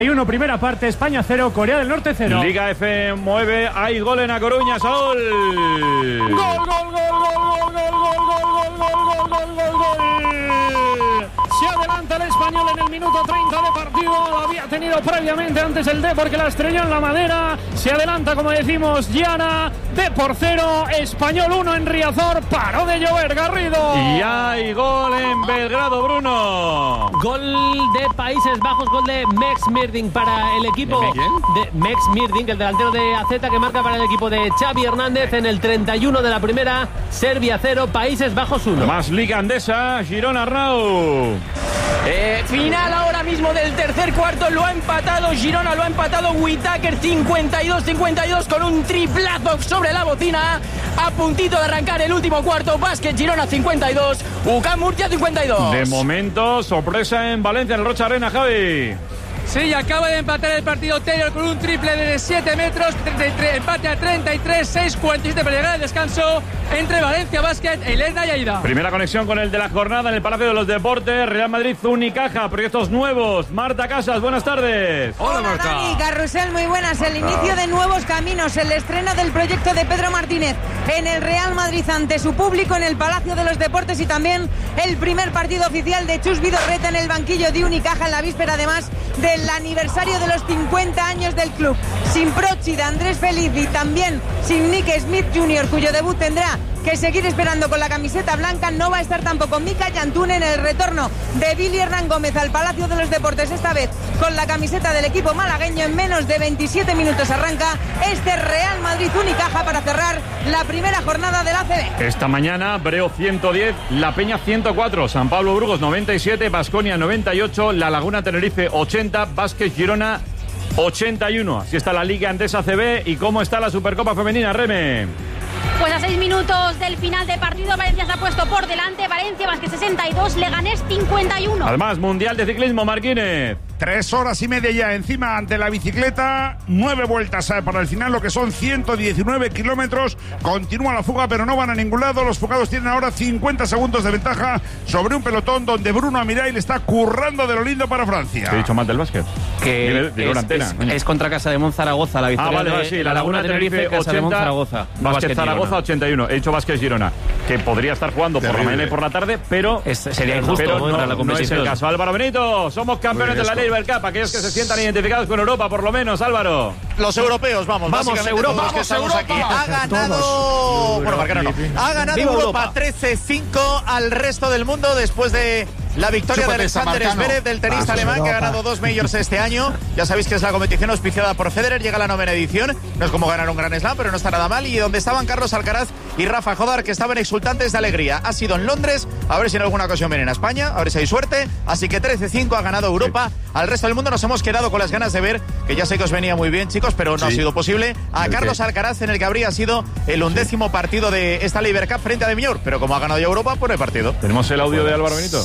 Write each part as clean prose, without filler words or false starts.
1, primera parte, España 0, Corea del Norte 0. Liga F mueve, hay gol en A Coruña, Saúl. Gol, gol, gol, gol, gol, gol, gol, gol, gol, gol, gol. Se adelanta el Español en el minuto 30 de partido. Lo había tenido previamente antes el Depor, que la estrelló en la madera. Se adelanta, como decimos, Giana. Depor 0, Español 1 en Riazor. Paró de llover, Garrido. Y hay gol en Belgrado, Bruno. Gol de Países Bajos, gol de Mex Mirding para el equipo de Mex Mirding, el delantero de AZ, que marca para el equipo de Xavi Hernández en el 31 de la primera. Serbia 0, Países Bajos 1. Más Liga Andesa, Girona Arnau. Final ahora mismo del tercer cuarto, lo ha empatado Girona, lo ha empatado Whittaker, 52-52 con un triplazo sobre la bocina, a puntito de arrancar el último cuarto. Básquet Girona 52, UCAM Murcia 52. De momento, sorpresa en Valencia, en el Rocha Arena, Javi. Sí, acaba de empatar el partido Taylor con un triple de 7 metros, empate a 33, 6-47 para llegar al descanso entre Valencia Basket, Elena y Aida. Primera conexión con el de la jornada en el Palacio de los Deportes, Real Madrid, Unicaja, proyectos nuevos. Marta Casas, buenas tardes. Hola Marta. Dani, Carrusel, muy buenas. El inicio de nuevos caminos, el estreno del proyecto de Pedro Martínez en el Real Madrid ante su público en el Palacio de los Deportes, y también el primer partido oficial de Chus Vidorreta en el banquillo de Unicaja en la víspera, además del aniversario de los 50 años del club. Sin Prochi, de Andrés Feliz, y también sin Nick Smith Jr., cuyo debut tendrá que seguir esperando con la camiseta blanca. No va a estar tampoco Mika Yantune en el retorno de Billy Hernán Gómez al Palacio de los Deportes, esta vez con la camiseta del equipo malagueño. En menos de 27 minutos arranca este Real Madrid Unicaja para cerrar la primera jornada del ACB. Esta mañana, Breo 110, La Peña 104, San Pablo Burgos 97, Baskonia 98, La Laguna Tenerife 80, Vázquez Girona 81. Así está la Liga Andesa CB. ¿Y cómo está la Supercopa Femenina, Reme? Pues a 6 minutos del final de partido, Valencia se ha puesto por delante. Valencia Basket 62, Leganés 51. Además, Mundial de Ciclismo, Marquínez. 3 horas y media ya encima ante la bicicleta, 9 vueltas para el final, lo que son 119 kilómetros. Continúa la fuga, pero no van a ningún lado. Los fugados tienen ahora 50 segundos de ventaja sobre un pelotón donde Bruno Amiray le está currando de lo lindo para Francia. ¿Te he dicho mal del básquet? Que es contra Casa de Monzaragoza la victoria. Vale, sí, la Laguna Tenerife 80, de Monzaragoza. Básquet Zaragoza 81. He dicho Vázquez Girona, que podría estar jugando por la mañana y por la tarde, pero sería injusto, pero la competición. No es el caso. Álvaro Benito, somos campeones de la Liga Cup, aquellos que se sientan identificados con Europa, por lo menos, Álvaro. Los europeos, vamos Europa, vamos, que estamos aquí. Ha ganado, bueno, Marquero no. Ha ganado Europa 13-5 al resto del mundo después de la victoria de Alexander Zverev, del tenista alemán, que ha ganado 2 majors este año. Ya sabéis que es la competición auspiciada por Federer, llega a la 9ª edición. No es como ganar un Grand Slam, pero no está nada mal. Y donde estaban Carlos Alcaraz y Rafa Jodar, que estaban exultantes de alegría. Ha sido en Londres, a ver si en alguna ocasión vienen a España, a ver si hay suerte. Así que 13-5 ha ganado Europa. Al resto del mundo nos hemos quedado con las ganas de ver, que ya sé que os venía muy bien, chicos, pero no ha sido posible, a Carlos Alcaraz en el que habría sido el 11º partido de esta Liga Cup frente a De Mior, pero como ha ganado ya Europa, pues no hay partido. ¿Tenemos el audio de Álvaro Benito?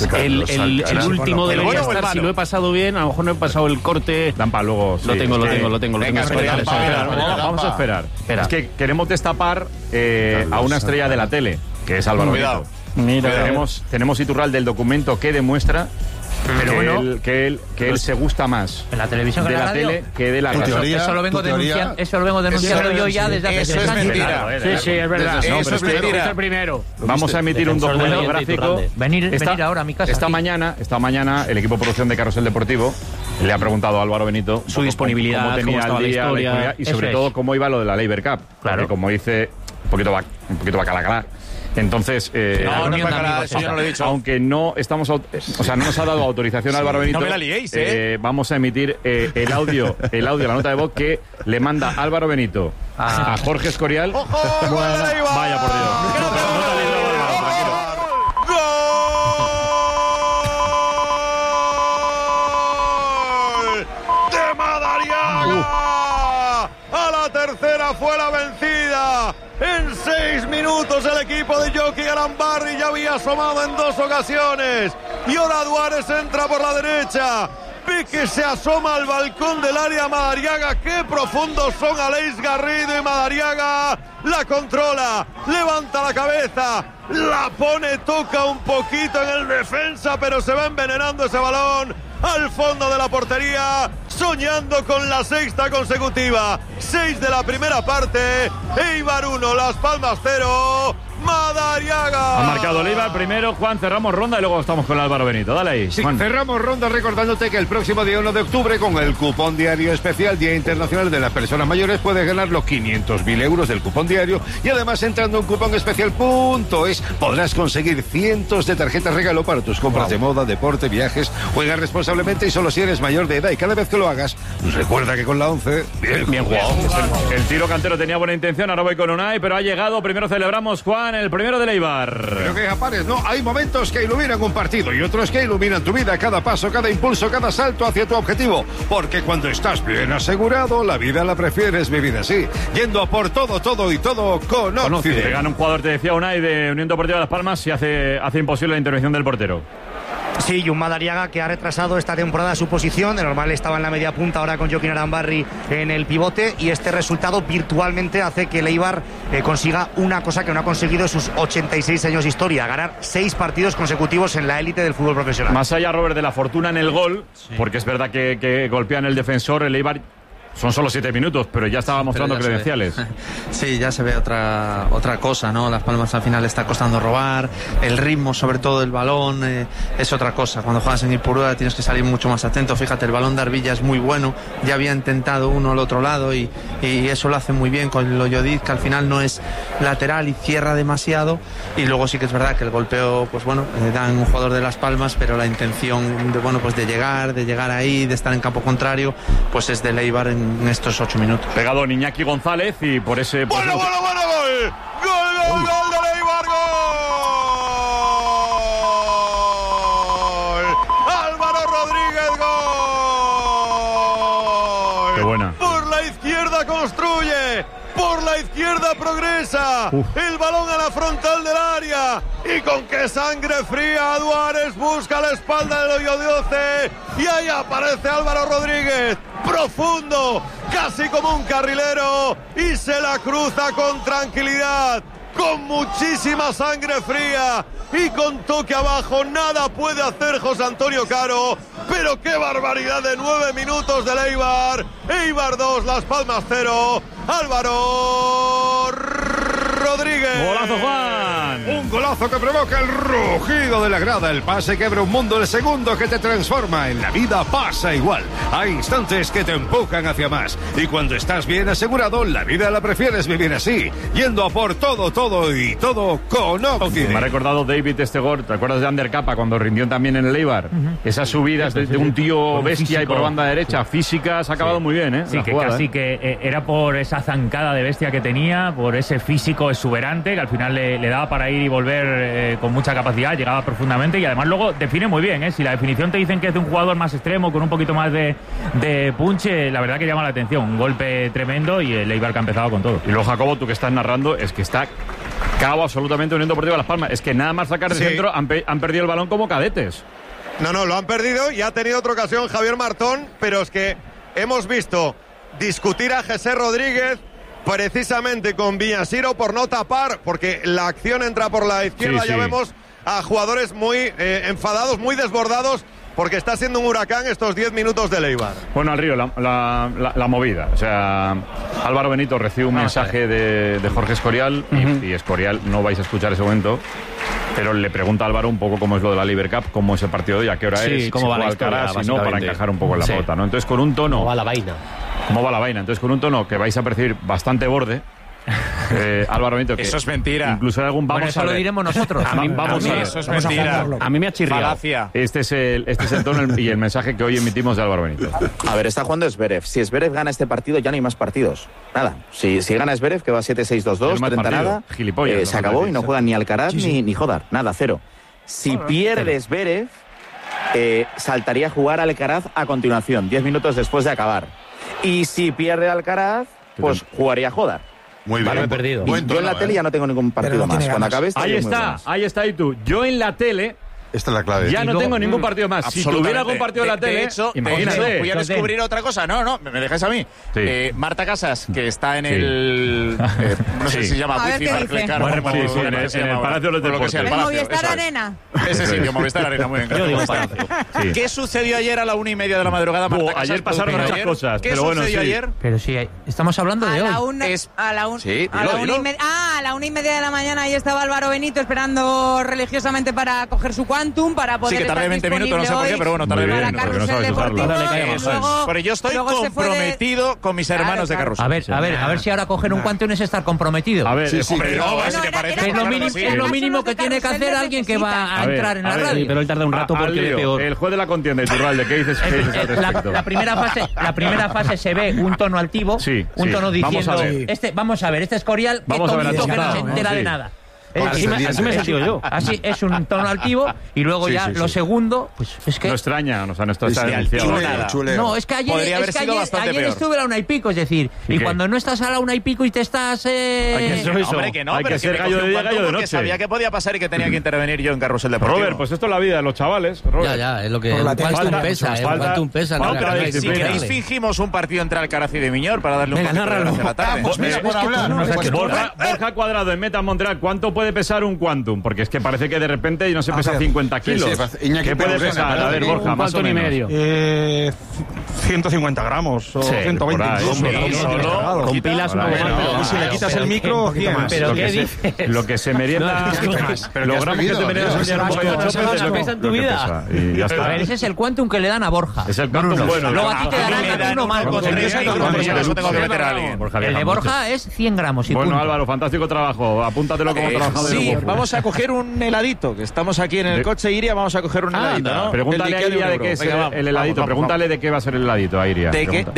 El último debería estar, si lo he pasado bien, a lo mejor no he pasado el corte. Dampa, luego. Lo tengo. Vamos a esperar. Es que queremos destapar a una estrella de la tele, que es Álvaro Benito. Mira, tenemos Iturral del documento que demuestra que él se gusta más en la televisión de la tele que de la radio. Eso lo vengo denunciando yo ya desde hace 3 años. Sí, es verdad. Eso es mentira. El primero. Vamos a emitir un documento gráfico. Venir ahora a mi casa. Esta mañana el equipo de producción de Carrusel Deportivo le ha preguntado a Álvaro Benito su disponibilidad, cómo tenía el día, la historia, y sobre todo cómo iba lo de la Labor Cup. Claro. Como dice, un poquito bacalacalá. Entonces, aunque no estamos, no nos ha dado autorización Álvaro Benito, no me la liéis, vamos a emitir el audio, la nota de voz que le manda Álvaro Benito a Jorge Escorial. ¡Ojo! Vaya por Dios. ¡Gol de Madariaga! A la tercera fue la vencida. En 6 minutos el equipo de Jockey Arambarri ya había asomado en 2 ocasiones. Y ahora Duárez entra por la derecha. Ve que se asoma al balcón del área Madariaga. Qué profundos son Aleix Garrido, y Madariaga la controla, levanta la cabeza, la pone, toca un poquito en el defensa, pero se va envenenando ese balón. al fondo de la portería, soñando con la sexta consecutiva. 6 de la primera parte, Eibar 1, Las Palmas 0. Madariaga. Ha marcado el Eibar primero, Juan, cerramos ronda y luego estamos con Álvaro Benito. Dale ahí, sí, Juan. Cerramos ronda recordándote que el próximo día 1 de octubre, con el cupón diario especial Día Internacional de las Personas Mayores, puedes ganar los 500.000 euros del cupón diario, y además, entrando en cuponespecial.es, podrás conseguir cientos de tarjetas regalo para tus compras de moda, deporte, viajes. Juega responsablemente y solo si eres mayor de edad, y cada vez que lo hagas, recuerda que con la 11, bien jugado. El tiro cantero tenía buena intención, ahora voy con Unai, pero ha llegado. Primero celebramos, Juan, el primero del Eibar. Pero que pares, no, hay momentos que iluminan un partido y otros que iluminan tu vida, cada paso, cada impulso, cada salto hacia tu objetivo, porque cuando estás bien asegurado, la vida la prefieres vivir así, yendo a por todo y todo con Occident. Te gana un jugador, te decía Unai, de Unión Deportiva Las Palmas, y hace imposible la intervención del portero. Sí, y un Madariaga que ha retrasado esta temporada su posición. De normal estaba en la media punta, ahora con Joaquín Arambarri en el pivote, y este resultado virtualmente hace que el Eibar consiga una cosa que no ha conseguido en sus 86 años de historia: ganar 6 partidos consecutivos en la élite del fútbol profesional. Más allá, Robert, de la fortuna en el gol, sí, porque es verdad que golpean el defensor, el Eibar son solo 7 minutos, pero ya estaba mostrando credenciales. Sí, ya se ve otra cosa, ¿no? Las Palmas al final está costando robar, el ritmo, sobre todo el balón, es otra cosa. Cuando juegas en Ipurúa tienes que salir mucho más atento. Fíjate, el balón de Arvilla es muy bueno, ya había intentado uno al otro lado y eso lo hace muy bien con Loyodiz, que al final no es lateral y cierra demasiado. Y luego sí que es verdad que el golpeo, pues bueno, dan un jugador de Las Palmas, pero la intención de llegar ahí, de estar en campo contrario, pues es del Eibar en estos 8 minutos. Pegado Iñaki González, y por ese... Bueno, gol del Eibar, gol. Álvaro Rodríguez, gol. Qué buena. Por la izquierda construye, por la izquierda progresa. El balón a la frontal del área, y con qué sangre fría Duárez busca la espalda de Loyodoce, y ahí aparece Álvaro Rodríguez, profundo, casi como un carrilero, y se la cruza con tranquilidad, con muchísima sangre fría y con toque abajo. Nada puede hacer José Antonio Caro, pero qué barbaridad de 9 minutos del Eibar. Eibar 2, Las Palmas 0. Álvaro Rodríguez. Golazo, Juan. Un golazo que provoca el rugido de la grada, el pase que abre un mundo, el segundo que te transforma. En la vida pasa igual. Hay instantes que te empujan hacia más, y cuando estás bien asegurado, la vida la prefieres vivir así, yendo a por todo con Occident. Me ha recordado David este gol. ¿Te acuerdas de Ander Capa cuando rindió también en el Eibar? Esas subidas de un tío bestia físico, y por banda derecha, física, se ha acabado muy bien, ¿eh? Sí, que jugada, casi que era por esa zancada de bestia que tenía, por ese físico exuberante que al final le daba para ir y volver con mucha capacidad, llegaba profundamente, y además luego define muy bien, ¿eh? Si la definición te dicen que es de un jugador más extremo, con un poquito más de punch, la verdad que llama la atención. Un golpe tremendo, y el Eibar que ha empezado con todo. Y luego, Jacobo, tú que estás narrando, es que está cabo absolutamente Unión Deportiva Las Palmas. Es que nada más sacar de centro han perdido el balón como cadetes. No, lo han perdido, y ha tenido otra ocasión Javier Martón, pero es que hemos visto discutir a José Rodríguez precisamente con Villasiro por no tapar, porque la acción entra por la izquierda. Ya vemos a jugadores muy enfadados, muy desbordados, porque está siendo un huracán estos 10 minutos de Eibar. Bueno, al río, la movida. O sea, Álvaro Benito recibe un mensaje de Jorge Escorial, y Escorial, no vais a escuchar ese momento, pero le pregunta a Álvaro un poco cómo es lo de la Libercup, cómo es el partido de hoy, a qué hora es, cómo va la historia, si no, para encajar un poco en la pauta, ¿no? Entonces, con un tono... ¿Cómo va la vaina? Entonces, con un tono que vais a percibir bastante borde, Álvaro Benito, que eso es mentira. Incluso hay algún bueno, eso lo diremos nosotros. Eso es mentira. A mí me ha chirriado. Este es el tono y el mensaje que hoy emitimos de Álvaro Benito. A ver, está jugando Zverev. Si Zverev gana este partido, ya no hay más partidos. Nada. Si gana Zverev, que va 7-6-2-2, 30 nada, se acabó, y no juegan ni Alcaraz ni Jodar. Nada, 0. Si pierde Zverev, saltaría a jugar Alcaraz a continuación, 10 minutos después de acabar. Y si pierde Alcaraz, pues jugaría Jodar. Muy bien, perdido. Yo en la tele ya no tengo ningún partido más. Cuando acabe ahí está, y tú. Yo en la tele Esta es la clave. Ya no tengo ningún partido más. Si tuviera algún partido en la tele, de hecho, imagínate. voy a descubrir otra cosa. No, me dejáis a mí. Sí. Marta Casas, que está en el... no sé si se llama Wifi Barclaycard. En el Palacio de los Deportes. El Movistar Arena. Ese sitio, Movistar Arena, muy bien. Yo digo Palacio. ¿Qué sucedió ayer a la 1:30 de la madrugada, Marta Casas? Ayer pasaron muchas cosas, pero bueno, sí. Ayer? Pero sí, estamos hablando de hoy. A la 1:30 de la mañana ahí estaba Álvaro Benito esperando religiosamente para coger su Quantum, para poder que tardé 20 minutos, no sé por qué, pero bueno, tardé 20 minutos. Carrusel Deportivo. Pero yo estoy comprometido con mis hermanos de Carrusel. A ver si ahora coger un Quantum es estar comprometido. A ver, si te parece. Es lo mínimo que tiene que hacer alguien que va a entrar en la radio. Pero él tarda un rato porque es peor. El juez de la contienda, Iturralde, ¿qué dices al respecto? La primera fase se ve un tono altivo, un tono diciendo, vamos a ver, este Escorial, qué tonto que no se entera de nada. Así me he sentido yo. Así es un tono altivo y luego lo segundo, pues es que... No extraña, no está denunciado. No, es que ayer estuve a la 1:00 es decir, y cuando no estás a la 1:00 y te estás... Hombre, que no, hay que ser gallo de día, gallo de noche. Sabía que podía pasar y que tenía que intervenir yo en Carrusel Deportivo. Robert, pues esto es la vida de los chavales, Robert. Ya, es lo que... Quantum pesa. Si queréis fingimos un partido entre Alcaraz y de Miñor para darle un poquito de la tarde. Borja Cuadrado en Meta Montreal, ¿cuánto puede pesar un Quantum? Porque es que parece que de repente no se pesa 50 kilos. ¿Qué puede pesar? A ver, Borja, más o menos. 150 gramos o 120. Con pilas un poco más. Si le quitas el micro, 100 más. ¿Pero qué dices? Lo que se merienda... Los gramos que te meriendas un poquito de chope lo pesa en tu vida. Y ya está. A ver, ese es el Quantum que le dan a Borja. Es el Quantum bueno. Luego a ti te darán uno mal. El de Borja es 100 gramos. Bueno, Álvaro, fantástico trabajo. Apúntatelo como trabajador. Sí, vamos a coger un heladito, que estamos aquí en el coche, Iria, vamos a coger un heladito, ¿no? Pregúntale a Iria de qué es el heladito. Pregúntale de qué va a ser el heladito a Iria.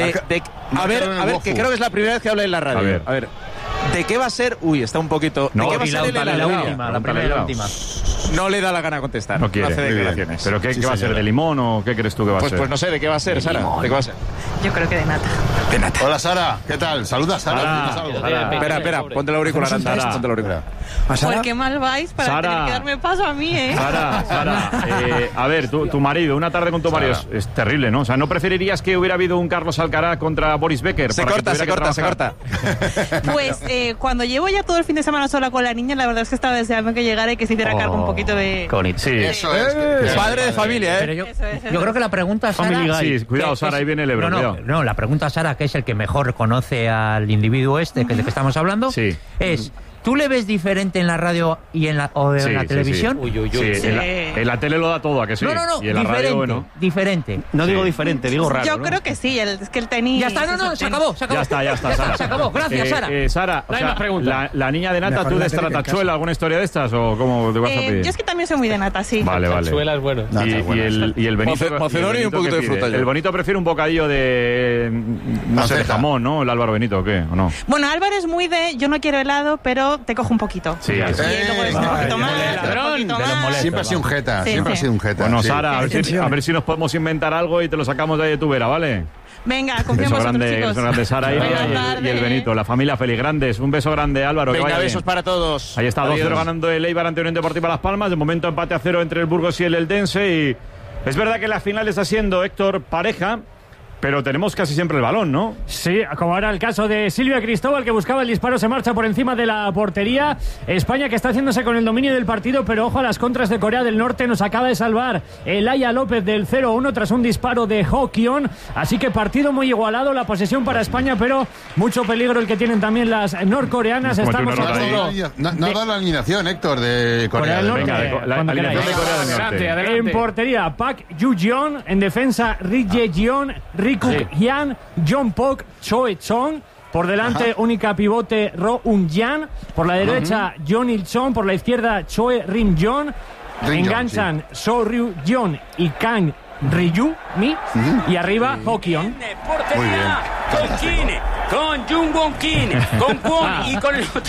A ver, que creo que es la primera vez que habla en la radio. A ver. ¿De qué va a ser? Uy, está un poquito... ¿De qué va a ser el heladito? La primera y la última. No le da la gana contestar. No quiere. Hace declaraciones. ¿Pero qué va a ser? ¿De limón o qué crees tú que va a ser? Pues no sé, ¿de qué va a ser, Sara? ¿De qué va a ser? Yo creo que de nata. De nata. Hola, Sara. ¿Qué tal? Saluda, Sara. Espera. Ponte el auricular, Sara. Ponte el auricular. ¿Por qué mal vais para tener que darme paso a mí, Sara, a ver, tu marido, una tarde con tu marido es terrible, ¿no? O sea, ¿no preferirías que hubiera habido un Carlos Alcaraz contra Boris Becker? Se corta. Pues cuando llevo ya todo el fin de semana sola con la niña, la verdad es que estaba deseando que llegara y que se hiciera cargo un poquito de... Sí. Eso es. Padre de familia, Pero yo creo que la pregunta a Sara... Sí, cuidado, Sara, ahí viene el Ebro. No, la pregunta a Sara, que es el que mejor conoce al individuo del que estamos hablando, es... ¿Tú le ves diferente en la radio y en la televisión? Sí. En la tele lo da todo, ¿a que sí? No, y en la radio, bueno. Diferente. No digo diferente, digo raro. Yo creo que sí, es que el tenis... Ya está, se acabó. Ya está, Sara. Se acabó, gracias, Sara. Sara, la niña de nata, ¿tú de Estratachuela alguna historia de estas o cómo te vas a pedir? Yo es que también soy muy de nata, sí. Vale. Estratachuela es bueno. Y el Benito... Macedonio y un poquito de fruta. El Bonito prefiere un bocadillo de... No sé, de jamón, ¿no? El Álvaro Benito, ¿o qué? ¿O no? Bueno, Álvaro es muy de... Yo no quiero helado, pero te cojo un poquito. Sí, un poquito más. Siempre ha sido un jeta, Bueno, Sara, a ver si nos podemos inventar algo y te lo sacamos de ahí de tu vera, ¿vale? Venga, confiamos en vosotros, chicos. Beso grande, Sara y el Benito, la familia feliz. Grandes, un beso grande, Álvaro. Venga, besos para todos. Ahí está, 2-0 ganando el Eibar ante Unión Deportiva Las Palmas. De momento empate a 0 entre el Burgos y el Eldense. Y es verdad que la final está siendo, Héctor, pareja. Pero tenemos casi siempre el balón, ¿no? Sí, como era el caso de Silvia Cristóbal, que buscaba el disparo, se marcha por encima de la portería. España que está haciéndose con el dominio del partido, pero ojo a las contras de Corea del Norte. Nos acaba de salvar Elaya López del 0-1 tras un disparo de Ho-Kyon. Así que partido muy igualado, la posesión para España, pero mucho peligro el que tienen también las norcoreanas. Estamos no ha dado la alineación, Héctor, de Corea del Norte. Venga, la alineación de Corea del Norte. Adelante. En portería, Park Yu-jeon. En defensa, Ri Jae-jeon, Kuk Hyun, John Pok, Choe Chong. Por delante, única pivote Ro Un-jan. Por la derecha, John Il-chon. Por la izquierda, Choe Rim-jon. Enganchan So Ryu-jeon y Kang Ryu-mi. Y arriba, Ho-Kyon. Muy bien. Con Kine, con Jung Won Kim, con Kwon y con el otro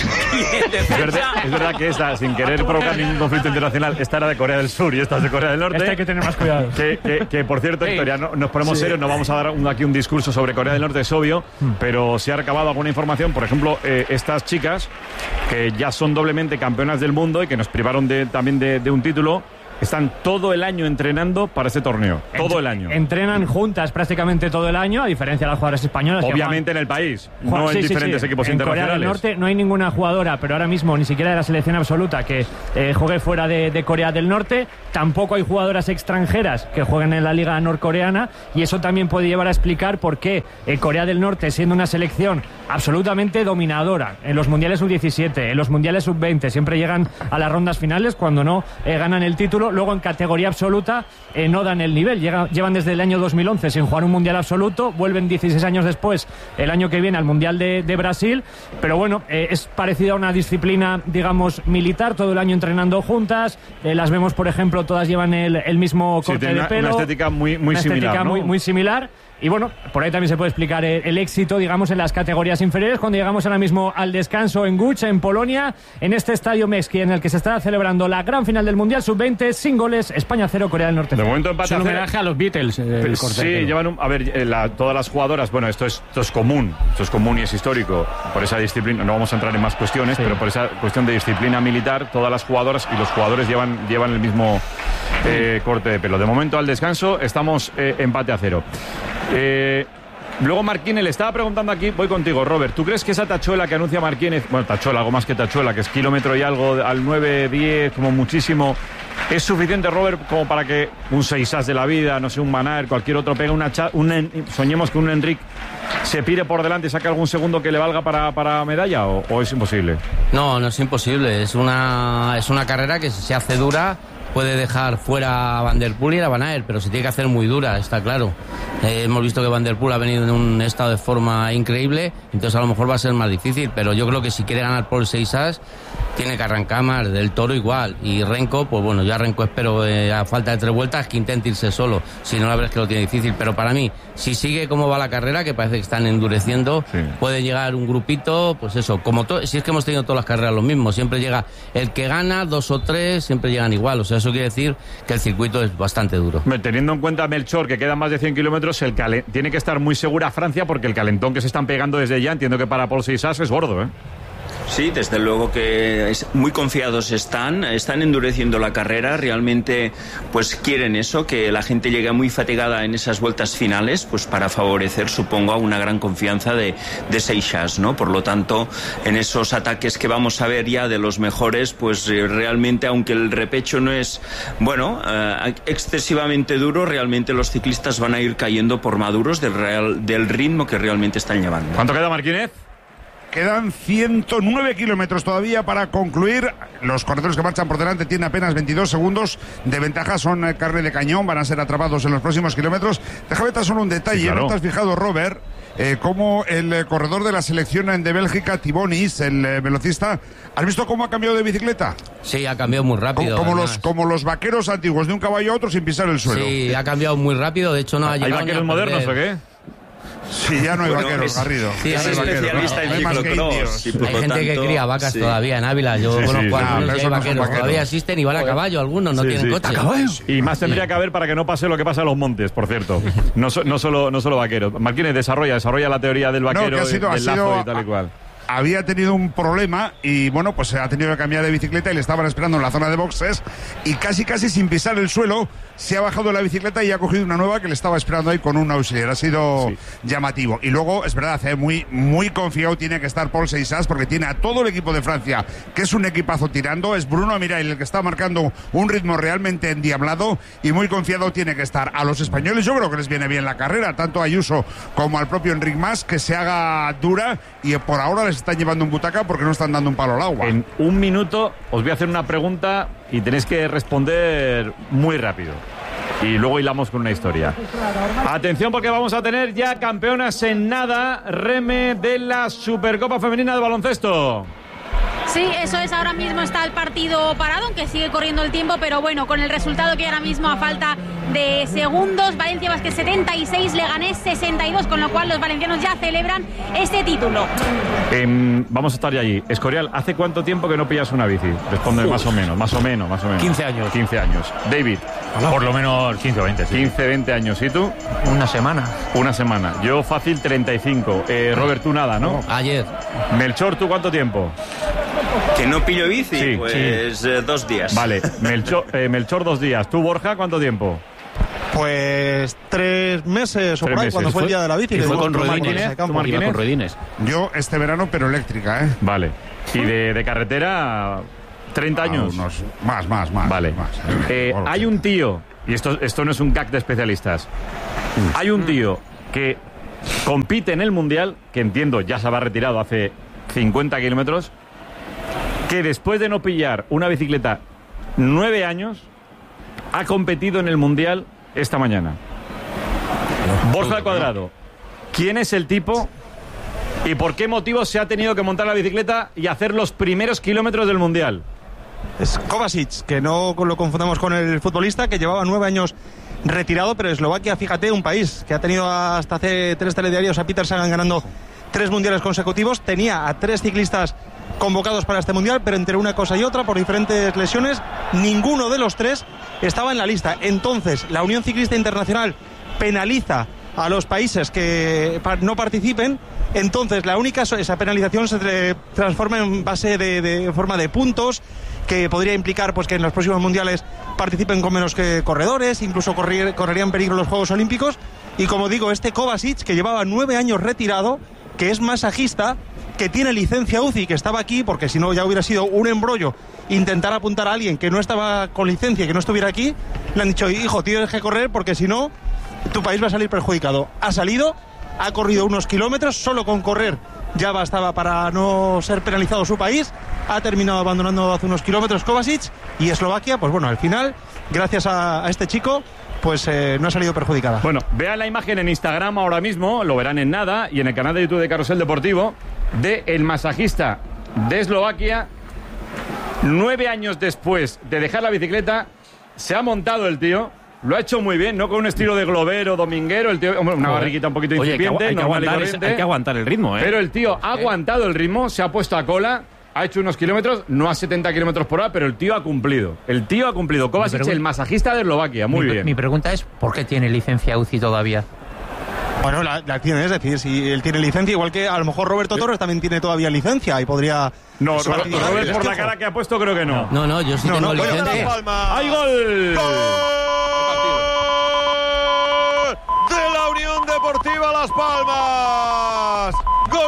es verdad que esta, sin querer provocar ningún conflicto internacional, esta era de Corea del Sur y esta es de Corea del Norte. Esta hay que tener más cuidado. Que por cierto, Héctor, ya nos ponemos serios, no vamos a dar aquí un discurso sobre Corea del Norte, es obvio, pero se ha recabado alguna información. Por ejemplo, estas chicas, que ya son doblemente campeonas del mundo y que nos privaron también de un título, están todo el año entrenando para este torneo. Todo el año. Entrenan juntas prácticamente todo el año, a diferencia de las jugadoras españolas. Obviamente en el país, no en diferentes equipos internacionales. En Corea del Norte no hay ninguna jugadora, pero ahora mismo ni siquiera de la selección absoluta que juegue fuera de Corea del Norte. Tampoco hay jugadoras extranjeras que jueguen en la liga norcoreana, y eso también puede llevar a explicar por qué Corea del Norte, siendo una selección absolutamente dominadora en los mundiales sub-17, en los mundiales sub-20, siempre llegan a las rondas finales, cuando no ganan el título. Luego en categoría absoluta no dan el nivel, llevan desde el año 2011 sin jugar un mundial absoluto, vuelven 16 años después, el año que viene, al mundial de Brasil, pero bueno, es parecido a una disciplina, digamos, militar, todo el año entrenando juntas, las vemos, por ejemplo, todas llevan el mismo corte de pelo, una estética muy similar, estética ¿no? muy similar. Y bueno, por ahí también se puede explicar el éxito, digamos, en las categorías inferiores, cuando llegamos ahora mismo al descanso en Guch, en Polonia, en este estadio Mexki, en el que se está celebrando la gran final del Mundial Sub-20, sin goles, España 0, Corea del Norte 0. De momento empate es un homenaje a los Beatles. Sí, llevan todas las jugadoras, bueno, esto es común y es histórico, por esa disciplina, no vamos a entrar en más cuestiones, pero por esa cuestión de disciplina militar, todas las jugadoras y los jugadores llevan el mismo corte de pelo. De momento al descanso estamos empate a 0. Luego Marquínez le estaba preguntando aquí, voy contigo, Robert, ¿tú crees que esa tachuela que anuncia Marquínez, bueno, tachuela, algo más que tachuela, que es kilómetro y algo al 9-10, como muchísimo, es suficiente, Robert, como para que un 6as de la vida, no sé, un Manaer, cualquier otro, pegue soñemos que un Enric se pire por delante y saque algún segundo que le valga para medalla, o es imposible? No es imposible, es una carrera que se hace dura. Puede dejar fuera a Van der Poel y a Van Aert, pero se tiene que hacer muy dura, está claro. Hemos visto que Van der Poel ha venido en un estado de forma increíble, entonces a lo mejor va a ser más difícil, pero yo creo que si quiere ganar por 6as, tiene que arrancar más, del Toro igual. Y Renko, pues bueno, ya Renko espero a falta de 3 vueltas que intente irse solo, si no la verdad es que lo tiene difícil. Pero para mí, si sigue como va la carrera, que parece que están endureciendo, puede llegar un grupito, pues eso, si es que hemos tenido todas las carreras lo mismo, siempre llega el que gana, 2 o 3, siempre llegan igual, o sea, eso quiere decir que el circuito es bastante duro. Teniendo en cuenta, Melchor, que quedan más de 100 kilómetros, tiene que estar muy segura Francia, porque el calentón que se están pegando desde ya, entiendo que para Paul 6as es gordo, ¿eh? Sí, desde luego que muy confiados están endureciendo la carrera, realmente pues quieren eso, que la gente llegue muy fatigada en esas vueltas finales, pues para favorecer, supongo, a una gran confianza de Seixas, ¿no? Por lo tanto, en esos ataques que vamos a ver ya de los mejores, pues realmente, aunque el repecho no es, excesivamente duro, realmente los ciclistas van a ir cayendo por maduros del ritmo que realmente están llevando. ¿Cuánto queda, Marquínez? Quedan 109 kilómetros todavía para concluir. Los corredores que marchan por delante tienen apenas 22 segundos de ventaja, son carne de cañón, van a ser atrapados en los próximos kilómetros. Déjame dar solo un detalle, sí, claro. ¿No te has fijado, Robert, cómo el corredor de la selección de Bélgica, Thibonis, el velocista, ¿has visto cómo ha cambiado de bicicleta? Sí, ha cambiado muy rápido. Como los vaqueros antiguos, de un caballo a otro sin pisar el suelo. Sí, ha cambiado muy rápido, de hecho no ha llegado. ¿Hay vaqueros modernos o qué? Sí, ya no hay vaqueros, Garrido. Sí, ya no hay especialista en ciclocross. Hay gente que cría vacas todavía en Ávila. Yo conozco a algunos y hay vaqueros. Todavía existen y van a caballo algunos, no tienen coche. Y más tendría que haber para que no pase lo que pasa en los montes, por cierto. No solo vaqueros. Marquínez, desarrolla la teoría del vaquero, del lazo y tal y cual. Había tenido un problema y bueno, pues ha tenido que cambiar de bicicleta y le estaban esperando en la zona de boxes y casi sin pisar el suelo se ha bajado de la bicicleta y ha cogido una nueva que le estaba esperando ahí con un auxiliar. Ha sido llamativo. Y luego, es verdad, muy confiado tiene que estar Paul 6as porque tiene a todo el equipo de Francia, que es un equipazo tirando. Es Bruno Mirail el que está marcando un ritmo realmente endiablado y muy confiado tiene que estar. A los españoles yo creo que les viene bien la carrera, tanto a Ayuso como al propio Enric Mas, que se haga dura y por ahora les están llevando un butaca porque no están dando un palo al agua. En un minuto os voy a hacer una pregunta y tenéis que responder muy rápido. Y luego hilamos con una historia. Atención porque vamos a tener ya campeonas en nada, Reme, de la Supercopa Femenina de Baloncesto. Sí, eso es, ahora mismo está el partido parado, aunque sigue corriendo el tiempo, pero bueno, con el resultado que ahora mismo a falta de segundos, Valencia Basket 76, Leganés 62, con lo cual los valencianos ya celebran este título. Vamos a estar ya allí. Escorial, ¿hace cuánto tiempo que no pillas una bici? Responde más o menos. 15 años. 15 años. David. Por lo menos 15 o 20. Sí. 15, 20 años. ¿Y tú? Una semana. Yo fácil 35. Robert, tú nada, ¿no? Ayer. Melchor, ¿tú cuánto tiempo? ¿Que no pillo bici? Sí, pues 2 días. Vale, Melchor 2 días. ¿Tú, Borja, cuánto tiempo? Pues 3 meses o por ahí, cuando fue el día de la bici. ¿Y fue con ruedines? Yo este verano, pero eléctrica, ¿eh? Vale. ¿Y de carretera 30 años? Más. Vale. Hay un tío, y esto no es un gag de especialistas, hay un tío que compite en el Mundial, que entiendo ya se habrá retirado hace 50 kilómetros, que después de no pillar una bicicleta 9 años, ha competido en el Mundial esta mañana. Borja Cuadrado, ¿quién es el tipo y por qué motivo se ha tenido que montar la bicicleta y hacer los primeros kilómetros del Mundial? Es Kovacic, que no lo confundamos con el futbolista, que llevaba 9 años retirado, pero Eslovaquia, fíjate, un país que ha tenido hasta hace 3 telediarios a Peter Sagan ganando 3 mundiales consecutivos, tenía a 3 ciclistas convocados para este mundial, pero entre una cosa y otra, por diferentes lesiones, ninguno de los 3 estaba en la lista. Entonces, la Unión Ciclista Internacional penaliza a los países que no participen. Entonces, esa penalización se transforma en base de forma de puntos, que podría implicar pues que en los próximos mundiales participen con menos corredores, incluso correrían peligro los Juegos Olímpicos. Y como digo, este Kovacic, que llevaba 9 años retirado, que es masajista, que tiene licencia UCI, que estaba aquí, porque si no ya hubiera sido un embrollo intentar apuntar a alguien que no estaba con licencia y que no estuviera aquí, le han dicho, hijo, tienes que correr porque si no, tu país va a salir perjudicado. Ha salido, ha corrido unos kilómetros, solo con correr ya bastaba para no ser penalizado su país, ha terminado abandonando hace unos kilómetros Kovacic, y Eslovaquia, pues bueno, al final, gracias a este chico, pues no ha salido perjudicada. Bueno, vean la imagen en Instagram ahora mismo, lo verán en nada, y en el canal de YouTube de Carrusel Deportivo, de el masajista de Eslovaquia. 9 años después de dejar la bicicleta, se ha montado el tío. Lo ha hecho muy bien, no con un estilo de globero, dominguero, el tío, hombre, una barriguita un poquito incipiente, hay que aguantar el ritmo, ¿eh? Pero el tío ha aguantado el ritmo, se ha puesto a cola, ha hecho unos kilómetros, no a 70 kilómetros por hora, pero el tío ha cumplido. El tío ha cumplido. Kovacic, el masajista de Eslovaquia, muy bien. Mi pregunta es, ¿por qué tiene licencia UCI todavía? Bueno, la tiene, es decir, si él tiene licencia, igual que a lo mejor Roberto Torres también tiene todavía licencia y podría... No, Robert por la cara que ha puesto creo que no. No, yo sí tengo licencia. ¡Hay gol! De la Unión Deportiva Las Palmas. ¡Gol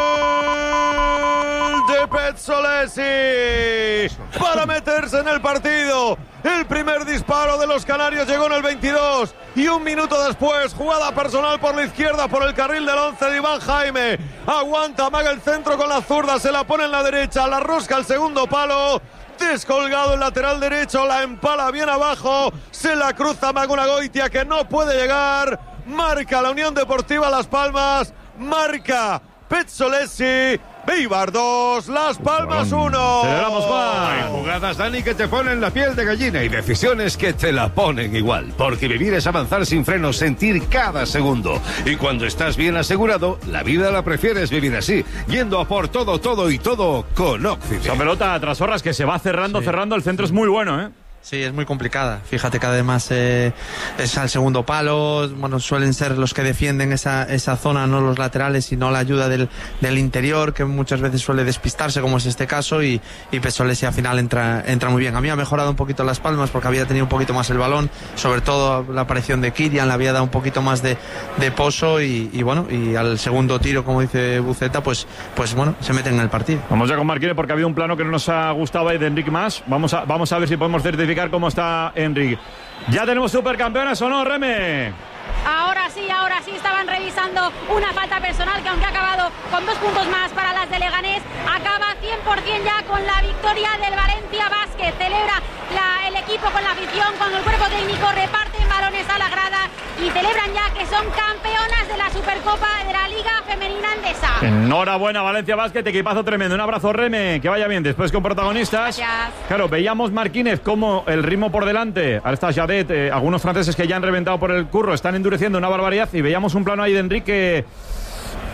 de Pezzolesi! Para meterse en el partido. El primer disparo de los canarios llegó en el 22 y un minuto después, jugada personal por la izquierda, por el carril del 11 de Iván Jaime. Aguanta, amaga el centro con la zurda, se la pone en la derecha, la rosca al segundo palo. Descolgado el lateral derecho, la empala bien abajo, se la cruza Maguna Goitia, que no puede llegar. Marca la Unión Deportiva Las Palmas, marca Pezzolesi. Eibar 2, Las Palmas 1. Celebramos, Juan. Hay jugadas, Dani, que te ponen la piel de gallina y decisiones que te la ponen igual. Porque vivir es avanzar sin frenos, sentir cada segundo. Y cuando estás bien asegurado, la vida la prefieres vivir así, yendo a por todo, todo y todo con Occident. Esa pelota tras Horras que se va cerrando, el centro es muy bueno, ¿eh? Sí, es muy complicada. Fíjate que además es al segundo palo. Bueno, suelen ser los que defienden esa zona, no los laterales, sino la ayuda del interior, que muchas veces suele despistarse, como es este caso, y Pezzolesi al final entra muy bien. A mí ha mejorado un poquito Las Palmas porque había tenido un poquito más el balón, sobre todo la aparición de Kirian, le había dado un poquito más de pozo y bueno, y al segundo tiro, como dice Buceta, pues bueno, se meten en el partido. Vamos ya con Marquine porque había un plano que no nos ha gustado ahí de Enric Mas. Vamos a ver si podemos certificar cómo está Enric. ¿Ya tenemos supercampeones o no, Reme? Ahora sí, estaban revisando una falta personal que, aunque ha acabado con 2 puntos más para las de Leganés, acaba 100% ya con la victoria del Valencia Basket. Celebra el equipo con la afición, con el cuerpo técnico, reparten balones a la grada y celebran ya que son campeonas de la Supercopa de la Liga Femenina Endesa. Enhorabuena, Valencia Basket, equipazo tremendo. Un abrazo, Reme, que vaya bien. Después con protagonistas. Gracias. Claro, veíamos Marquínez como el ritmo por delante. Ahora está Jadet, algunos franceses que ya han reventado por el curro, están endureciendo una barbaridad, y veíamos un plano ahí de Enrique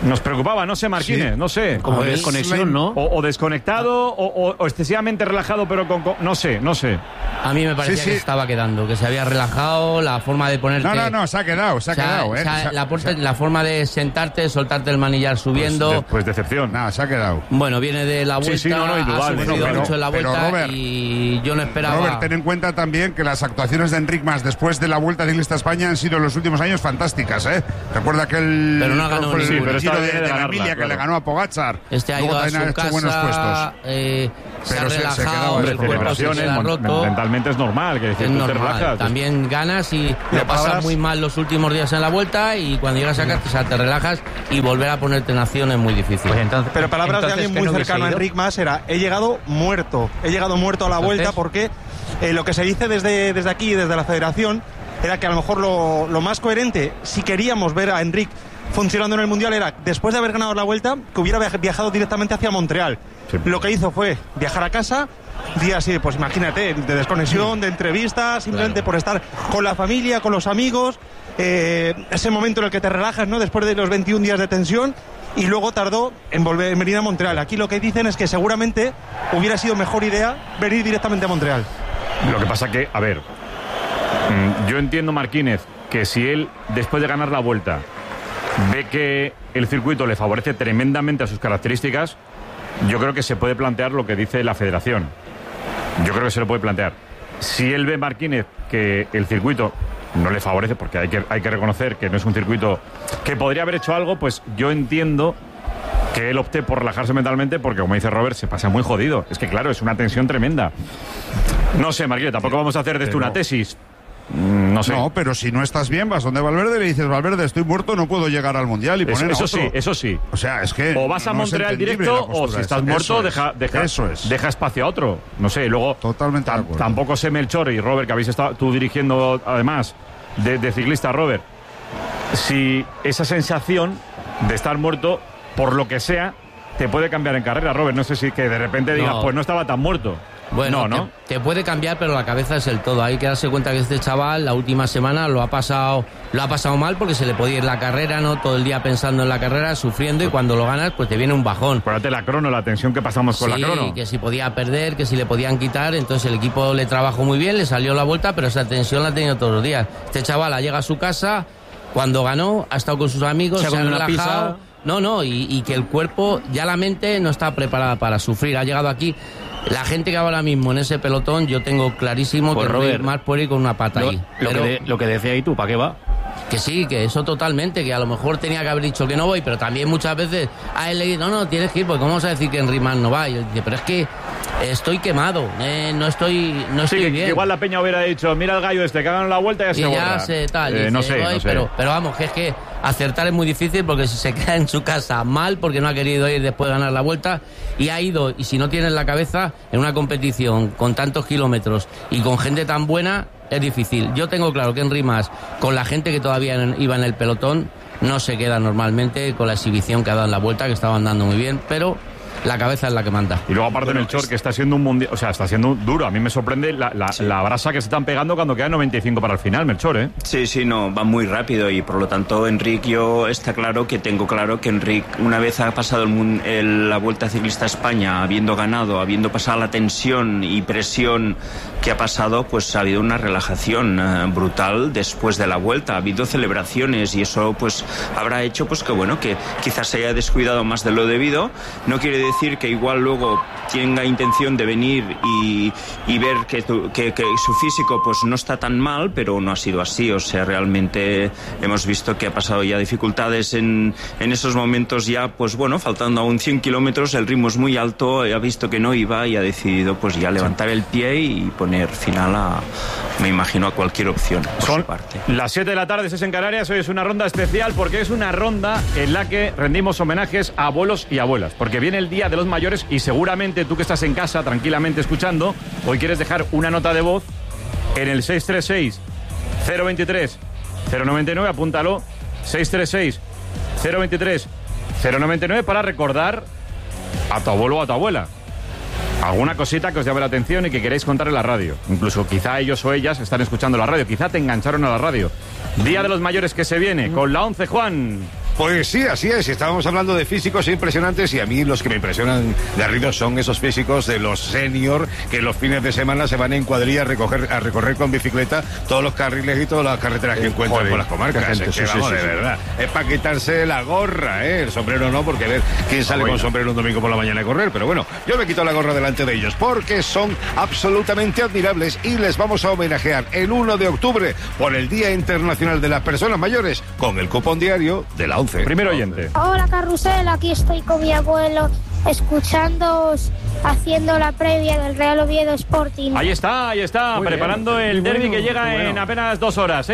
Nos preocupaba, no sé, Marquínez, no sé. Como desconexión, ¿no? O desconectado, o excesivamente relajado, pero no sé. A mí me parecía que estaba quedando, que se había relajado, la forma de ponerte... No, se ha quedado, La forma de sentarte, soltarte el manillar subiendo... Pues decepción. No, se ha quedado. Bueno, viene de la vuelta, ha sufrido mucho en la vuelta, Robert, y yo no esperaba... Robert, ten en cuenta también que las actuaciones de Enric Mas después de la Vuelta Ciclista a España han sido en los últimos años fantásticas, ¿eh? Recuerda que Pero no ha ganado el Giro de la Emilia, que le ganó a Pogačar. Este ha ido a su casa, se ha relajado, el cuerpo se queda roto. Mentalmente es normal, que es normal. Te relajas. También ganas y lo pasas muy mal los últimos días en la vuelta, y cuando llegas a casa te relajas, y volver a ponerte en acción es muy difícil. Pues pero palabras de alguien muy cercano a Enric Mas era: he llegado muerto a la vuelta, porque lo que se dice desde aquí, desde la federación, era que a lo mejor lo más coherente, si queríamos ver a Enric funcionando en el Mundial, era, después de haber ganado la vuelta, que hubiera viajado directamente hacia Montreal. Sí. Lo que hizo fue viajar a casa, días así, pues imagínate, de desconexión, de entrevistas, simplemente por estar con la familia, con los amigos, ese momento en el que te relajas, ¿no?, después de los 21 días de tensión, y luego tardó en venir a Montreal. Aquí lo que dicen es que seguramente hubiera sido mejor idea venir directamente a Montreal. Lo que pasa que, a ver, yo entiendo, Marquínez, que si él, después de ganar la vuelta, ve que el circuito le favorece tremendamente a sus características, yo creo que se puede plantear lo que dice la federación. Yo creo que se lo puede plantear. Si él ve, Marquínez, que el circuito no le favorece, porque hay que reconocer que no es un circuito que podría haber hecho algo, pues yo entiendo que él opte por relajarse mentalmente, porque, como dice Robert, se pasa muy jodido. Es que, claro, es una tensión tremenda. No sé, Marquínez, tampoco vamos a hacer de esto una tesis. No sé. No, pero si no estás bien, vas donde Valverde y le dices: Valverde, estoy muerto, no puedo llegar al Mundial, y poner eso a otro. Eso sí. O sea, es que... O vas a Montreal directo, o si estás muerto, deja espacio a otro. No sé, luego... Totalmente de acuerdo. Tampoco sé, Melchor y Robert, que habéis estado tú dirigiendo, además, de ciclista, Robert, si esa sensación de estar muerto, por lo que sea, te puede cambiar en carrera, Robert. No sé si que de repente digas, pues no estaba tan muerto. Bueno, no. Te puede cambiar, pero la cabeza es el todo. Hay que darse cuenta que este chaval la última semana lo ha pasado mal, porque se le podía ir la carrera, ¿no? Todo el día pensando en la carrera, sufriendo, y cuando lo ganas, pues te viene un bajón. Acuérdate la crono, la tensión que pasamos con la crono. Sí, que si podía perder, que si le podían quitar. Entonces el equipo le trabajó muy bien, le salió la vuelta, pero esa tensión la ha tenido todos los días. Este chaval llega a su casa, cuando ganó, ha estado con sus amigos, se ha relajado. Y que el cuerpo, ya la mente no está preparada para sufrir. Ha llegado aquí. La gente que ahora mismo en ese pelotón, yo tengo clarísimo que Robert más puede ir con una pata ahí. Lo que decía ahí tú, ¿para qué va? Que sí, que eso totalmente, que a lo mejor tenía que haber dicho que no voy, pero también muchas veces a él le dice: no, tienes que ir, porque ¿cómo vas a decir que Enric Mas no va? Y yo digo: pero es que estoy quemado, no estoy bien. Que igual la Peña hubiera dicho: mira el gallo este, que hagan la vuelta y ya se borra. No sé. Pero vamos, que es que acertar es muy difícil, porque si se queda en su casa mal, porque no ha querido ir después de ganar la vuelta, y ha ido, y si no tienes la cabeza en una competición con tantos kilómetros y con gente tan buena, es difícil. Yo tengo claro que Enric Mas, con la gente que todavía iba en el pelotón, no se queda normalmente con la exhibición que ha dado en la vuelta, que estaban dando muy bien, pero la cabeza es la que manda. Y luego, aparte, Melchor, que está siendo un mundial, o sea, está siendo duro. A mí me sorprende la brasa que se están pegando cuando quedan 95 para el final, Melchor, ¿eh? Sí, no, va muy rápido, y por lo tanto, Enric, tengo claro que Enric, una vez ha pasado la Vuelta Ciclista a España, habiendo ganado, habiendo pasado la tensión y presión que ha pasado, pues ha habido una relajación brutal después de la vuelta. Ha habido celebraciones, y eso pues habrá hecho pues que quizás se haya descuidado más de lo debido. No quiere decir que igual luego tenga intención de venir y ver que su físico pues no está tan mal, pero no ha sido así. O sea, realmente hemos visto que ha pasado ya dificultades en esos momentos, ya pues faltando aún 100 kilómetros, el ritmo es muy alto, ha visto que no iba y ha decidido pues ya levantar el pie y poner final me imagino, a cualquier opción por su parte. Las 7 de la tarde, es en Canarias. Hoy es una ronda especial, porque es una ronda en la que rendimos homenajes a abuelos y abuelas, porque viene el Día de los Mayores, y seguramente tú, que estás en casa tranquilamente escuchando, hoy quieres dejar una nota de voz en el 636-023-099, apúntalo, 636-023-099, para recordar a tu abuelo o a tu abuela alguna cosita que os llame la atención y que queréis contar en la radio. Incluso quizá ellos o ellas están escuchando la radio, quizá te engancharon a la radio. Día de los Mayores que se viene con la 11, Juan. Pues sí, así es. Estábamos hablando de físicos impresionantes y a mí los que me impresionan, Garrido, son esos físicos de los senior que los fines de semana se van en cuadrilla a recorrer con bicicleta todos los carriles y todas las carreteras que encuentran por las comarcas. Gente, de verdad. Es para quitarse la gorra, ¿eh? El sombrero no, porque a ver quién sale con sombrero un domingo por la mañana a correr. Pero bueno, yo me quito la gorra delante de ellos porque son absolutamente admirables y les vamos a homenajear el 1 de octubre por el Día Internacional de las Personas Mayores con el cupón diario de la 11. Primer oyente. Hola, Carrusel, aquí estoy con mi abuelo escuchándoos haciendo la previa del Real Oviedo Sporting. Ahí está, muy preparando bien, el derbi que llega en apenas 2 horas.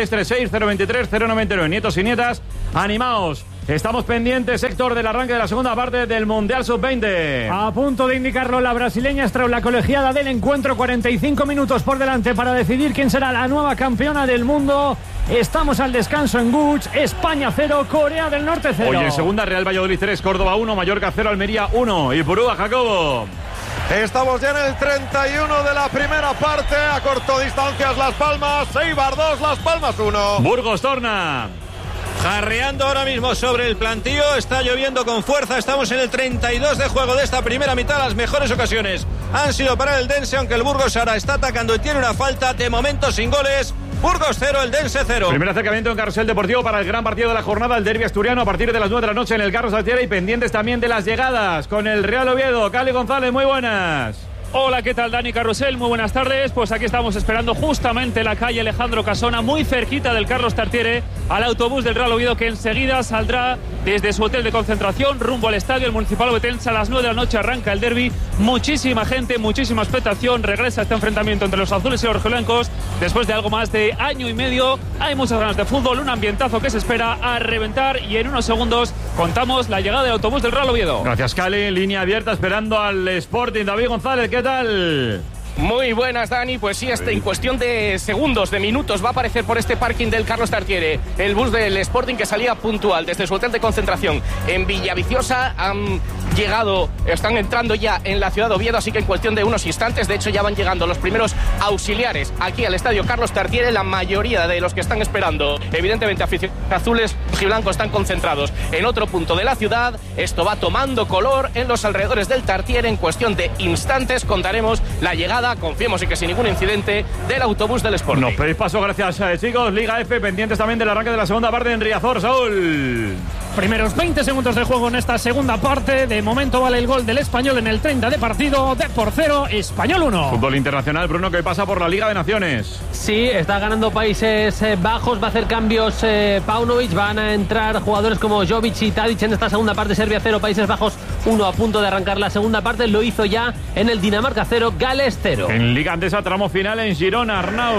636-023-099. Nietos y nietas, animaos. Estamos pendientes, Héctor, del arranque de la segunda parte del Mundial Sub-20. A punto de indicarlo la brasileña Strauss, la colegiada del encuentro. 45 minutos por delante para decidir quién será la nueva campeona del mundo. Estamos al descanso en Guch. España 0, Corea del Norte 0. Oye, en segunda, Real Valladolid 3, Córdoba 1, Mallorca 0, Almería 1. Y Purúa, Jacobo. Estamos ya en el 31 de la primera parte. A corto distancias Las Palmas, Eibar 2, Las Palmas 1. Burgos torna. Jarreando ahora mismo sobre el plantío, está lloviendo con fuerza, estamos en el 32 de juego de esta primera mitad. Las mejores ocasiones han sido para el Dense, aunque el Burgos ahora está atacando y tiene una falta, de momento sin goles. Burgos 0, el Dense 0. Primer acercamiento en Carrusel Deportivo para el gran partido de la jornada, el derbi asturiano, a partir de las 9 de la noche en el Carlos Altiera, y pendientes también de las llegadas con el Real Oviedo. Cali González, muy buenas. Hola, ¿qué tal, Dani Carrusel? Muy buenas tardes. Pues aquí estamos esperando justamente la calle Alejandro Casona, muy cerquita del Carlos Tartiere, al autobús del Real Oviedo que enseguida saldrá desde su hotel de concentración rumbo al estadio el Municipal Ovetense. A las 9 de la noche arranca el derbi. Muchísima gente, muchísima expectación. Regresa este enfrentamiento entre los azules y los rojiblancos después de algo más de año y medio. Hay muchas ganas de fútbol, un ambientazo que se espera a reventar, y en unos segundos contamos la llegada del autobús del Real Oviedo. Gracias, Cali. Línea abierta esperando al Sporting. David González, ¿qué tal? Muy buenas, Dani. Pues sí, en cuestión de segundos, de minutos, va a aparecer por este parking del Carlos Tartiere el bus del Sporting, que salía puntual desde su hotel de concentración en Villaviciosa. Han llegado, están entrando ya en la ciudad de Oviedo, así que en cuestión de unos instantes, de hecho ya van llegando los primeros auxiliares aquí al estadio Carlos Tartiere. La mayoría de los que están esperando, evidentemente aficionados azules y blancos, están concentrados en otro punto de la ciudad. Esto va tomando color en los alrededores del Tartiere. En cuestión de instantes contaremos la llegada, confiemos en que sin ningún incidente, del autobús del Sporting. Nos pedís paso, gracias, chicos. Liga F, pendientes también del arranque de la segunda parte en Riazor. Saúl. Primeros 20 segundos de juego en esta segunda parte. De momento vale el gol del Español en el 30 de partido. Depor 0, Español 1. Fútbol internacional, Bruno, que pasa por la Liga de Naciones. Sí, está ganando Países Bajos. Va a hacer cambios Paunovic. Van a entrar jugadores como Jovic y Tadic en esta segunda parte. Serbia 0, Países Bajos 1, a punto de arrancar la segunda parte. Lo hizo ya en el Dinamarca 0, Gales 0. En Liga Andesa, tramo final en Girona, Arnau.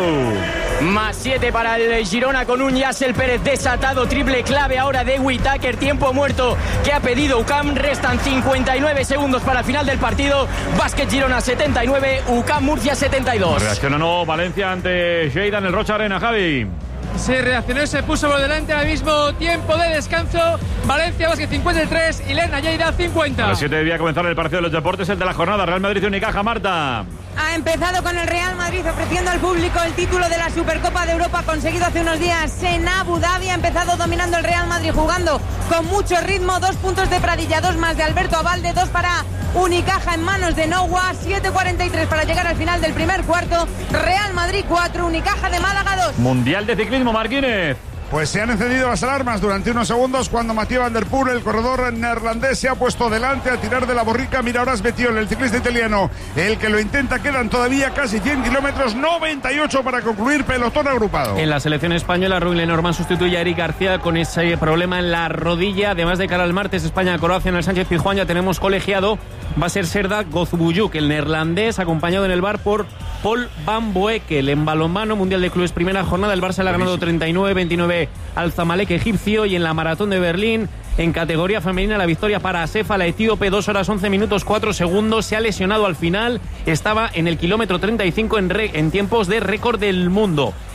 Más 7 para el Girona, con un Yassel Pérez desatado. Triple clave ahora de Whittaker. Tiempo muerto que ha pedido UCAM. Restan 59 segundos para el final del partido. Básquet Girona 79, UCAM Murcia 72. Reacciona no Valencia ante Lleida en el Rocha Arena, Javi. Se reaccionó y se puso por delante al mismo tiempo de descanso. Valencia Básquet 53 y Lerna Lleida 50. A las 7 debía comenzar el partido de los deportes, el de la jornada. Real Madrid y Unicaja, Marta. Ha empezado con el Real Madrid ofreciendo al público el título de la Supercopa de Europa conseguido hace unos días en Abu Dhabi. Ha empezado dominando el Real Madrid, jugando con mucho ritmo. 2 puntos de Pradilla, 2 más de Alberto Abalde, 2 para Unicaja en manos de Nowa. 7:43 para llegar al final del primer cuarto. Real Madrid 4, Unicaja de Málaga 2. Mundial de ciclismo, Marquínez. Pues se han encendido las alarmas durante unos segundos cuando Mathieu Van Der Poel, el corredor neerlandés, se ha puesto delante a tirar de la borrica. Mira, ahora es Bettiol, el ciclista italiano, el que lo intenta. Quedan todavía casi 100 kilómetros, 98 para concluir, pelotón agrupado. En la selección española, Rui Lenormand sustituye a Eric García con ese problema en la rodilla. Además, de cara al martes, España-Croacia en el Sánchez Pizjuán, ya tenemos colegiado. Va a ser Serdar Gozbuyuk, el neerlandés, acompañado en el bar por Paul Van Boekel. En balonmano, Mundial de Clubes, primera jornada, el Barça le ha ganado 39-29 al Zamalek egipcio. Y en la maratón de Berlín, en categoría femenina, la victoria para Asefa, la etíope, 2 horas 11 minutos 4 segundos. Se ha lesionado al final, estaba en el kilómetro 35 en tiempos de récord del mundo.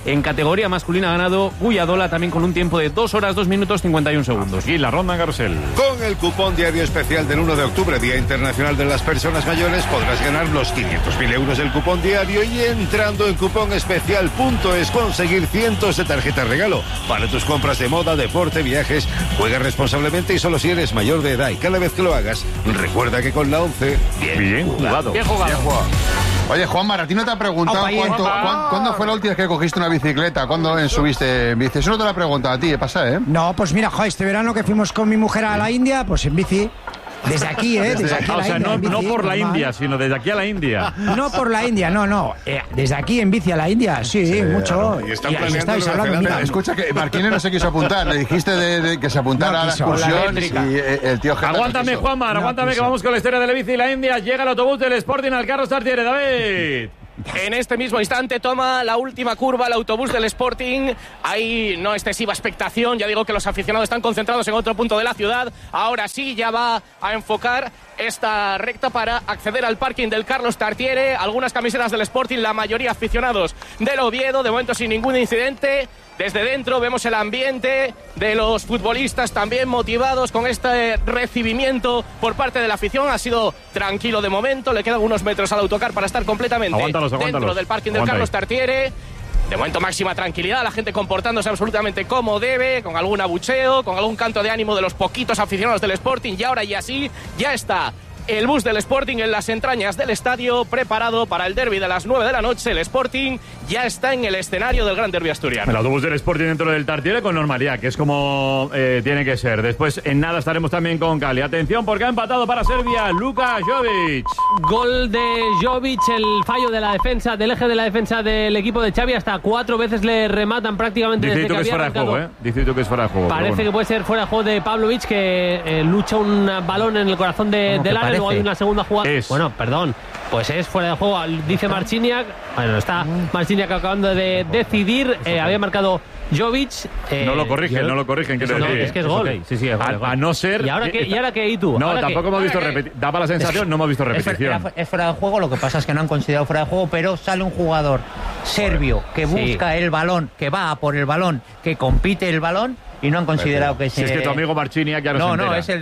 En categoría masculina ha ganado Guyadola también con un tiempo de 2 horas, 2 minutos 51 segundos. Y la ronda en carrusel. Con el cupón diario especial del 1 de octubre, Día Internacional de las Personas Mayores, podrás ganar los 500.000 euros del cupón diario y entrando en cuponespecial.es conseguir cientos de tarjetas regalo para tus compras de moda, deporte, viajes. Juega responsablemente y solo si eres mayor de edad. Y cada vez que lo hagas, recuerda que con la 11, bien jugado. Bien jugado. Oye, Juanmar, a ti no te ha preguntado cuándo fue la última vez que cogiste una bicicleta, cuándo subiste en bici. Eso no te lo ha preguntado a ti, ¿qué pasa, No, pues mira, joder, este verano que fuimos con mi mujer a la India, pues en bici. Desde aquí, Desde aquí a la India, no por la India, sino desde aquí a la India. No por la India, no. Desde aquí en bici a la India, sí mucho. Y están planeando hablando, escucha, que Marquines no se quiso apuntar. Le dijiste de que se apuntara a la excursión y el tío Geta Aguántame, Juanmar, aguántame que vamos con la historia de la bici y la India. Llega el autobús del Sporting al Carlos Tartiere, David. En este mismo instante toma la última curva el autobús del Sporting. Hay no excesiva expectación. Ya digo que los aficionados están concentrados en otro punto de la ciudad. Ahora sí, ya va a enfocar esta recta para acceder al parking del Carlos Tartiere. Algunas camisetas del Sporting, la mayoría aficionados del Oviedo. De momento sin ningún incidente. Desde dentro vemos el ambiente de los futbolistas también motivados con este recibimiento por parte de la afición. Ha sido tranquilo de momento, le quedan unos metros al autocar para estar completamente dentro del parking del Carlos Tartiere. De momento máxima tranquilidad, la gente comportándose absolutamente como debe, con algún abucheo, con algún canto de ánimo de los poquitos aficionados del Sporting. Y ahora y así ya está el bus del Sporting en las entrañas del estadio, preparado para el derbi de las 9 de la noche. El Sporting ya está en el escenario del Gran Derbi asturiano. El autobús del Sporting dentro del Tartiere con normalidad, que es como tiene que ser. Después en nada estaremos también con Cali. Atención porque ha empatado para Serbia Luka Jovic. Gol de Jovic, el fallo de la defensa, del eje de la defensa del equipo de Xavi. Hasta 4 veces le rematan prácticamente desde que había arrancado. Dice tú que es fuera de juego. Parece que puede ser fuera de juego de Pavlovic, que lucha un balón en el corazón del área. Luego hay una segunda jugada. Bueno, perdón. Pues es fuera de juego, dice Marciniak. Bueno, está Marciniak acabando de decidir. Había marcado Jovic. No lo corrigen, quiero decir. Es que es gol. Sí, es gol. A no ser. ¿Y ahora qué? ¿Y tú? No, tampoco hemos visto repetición. Daba la sensación, no hemos visto repetición. Es fuera de juego, lo que pasa es que no han considerado fuera de juego, pero sale un jugador serbio que busca el balón, que va a por el balón, que compite el balón. Y no han considerado que si es que tu amigo Marchini ya no se entera. No, es el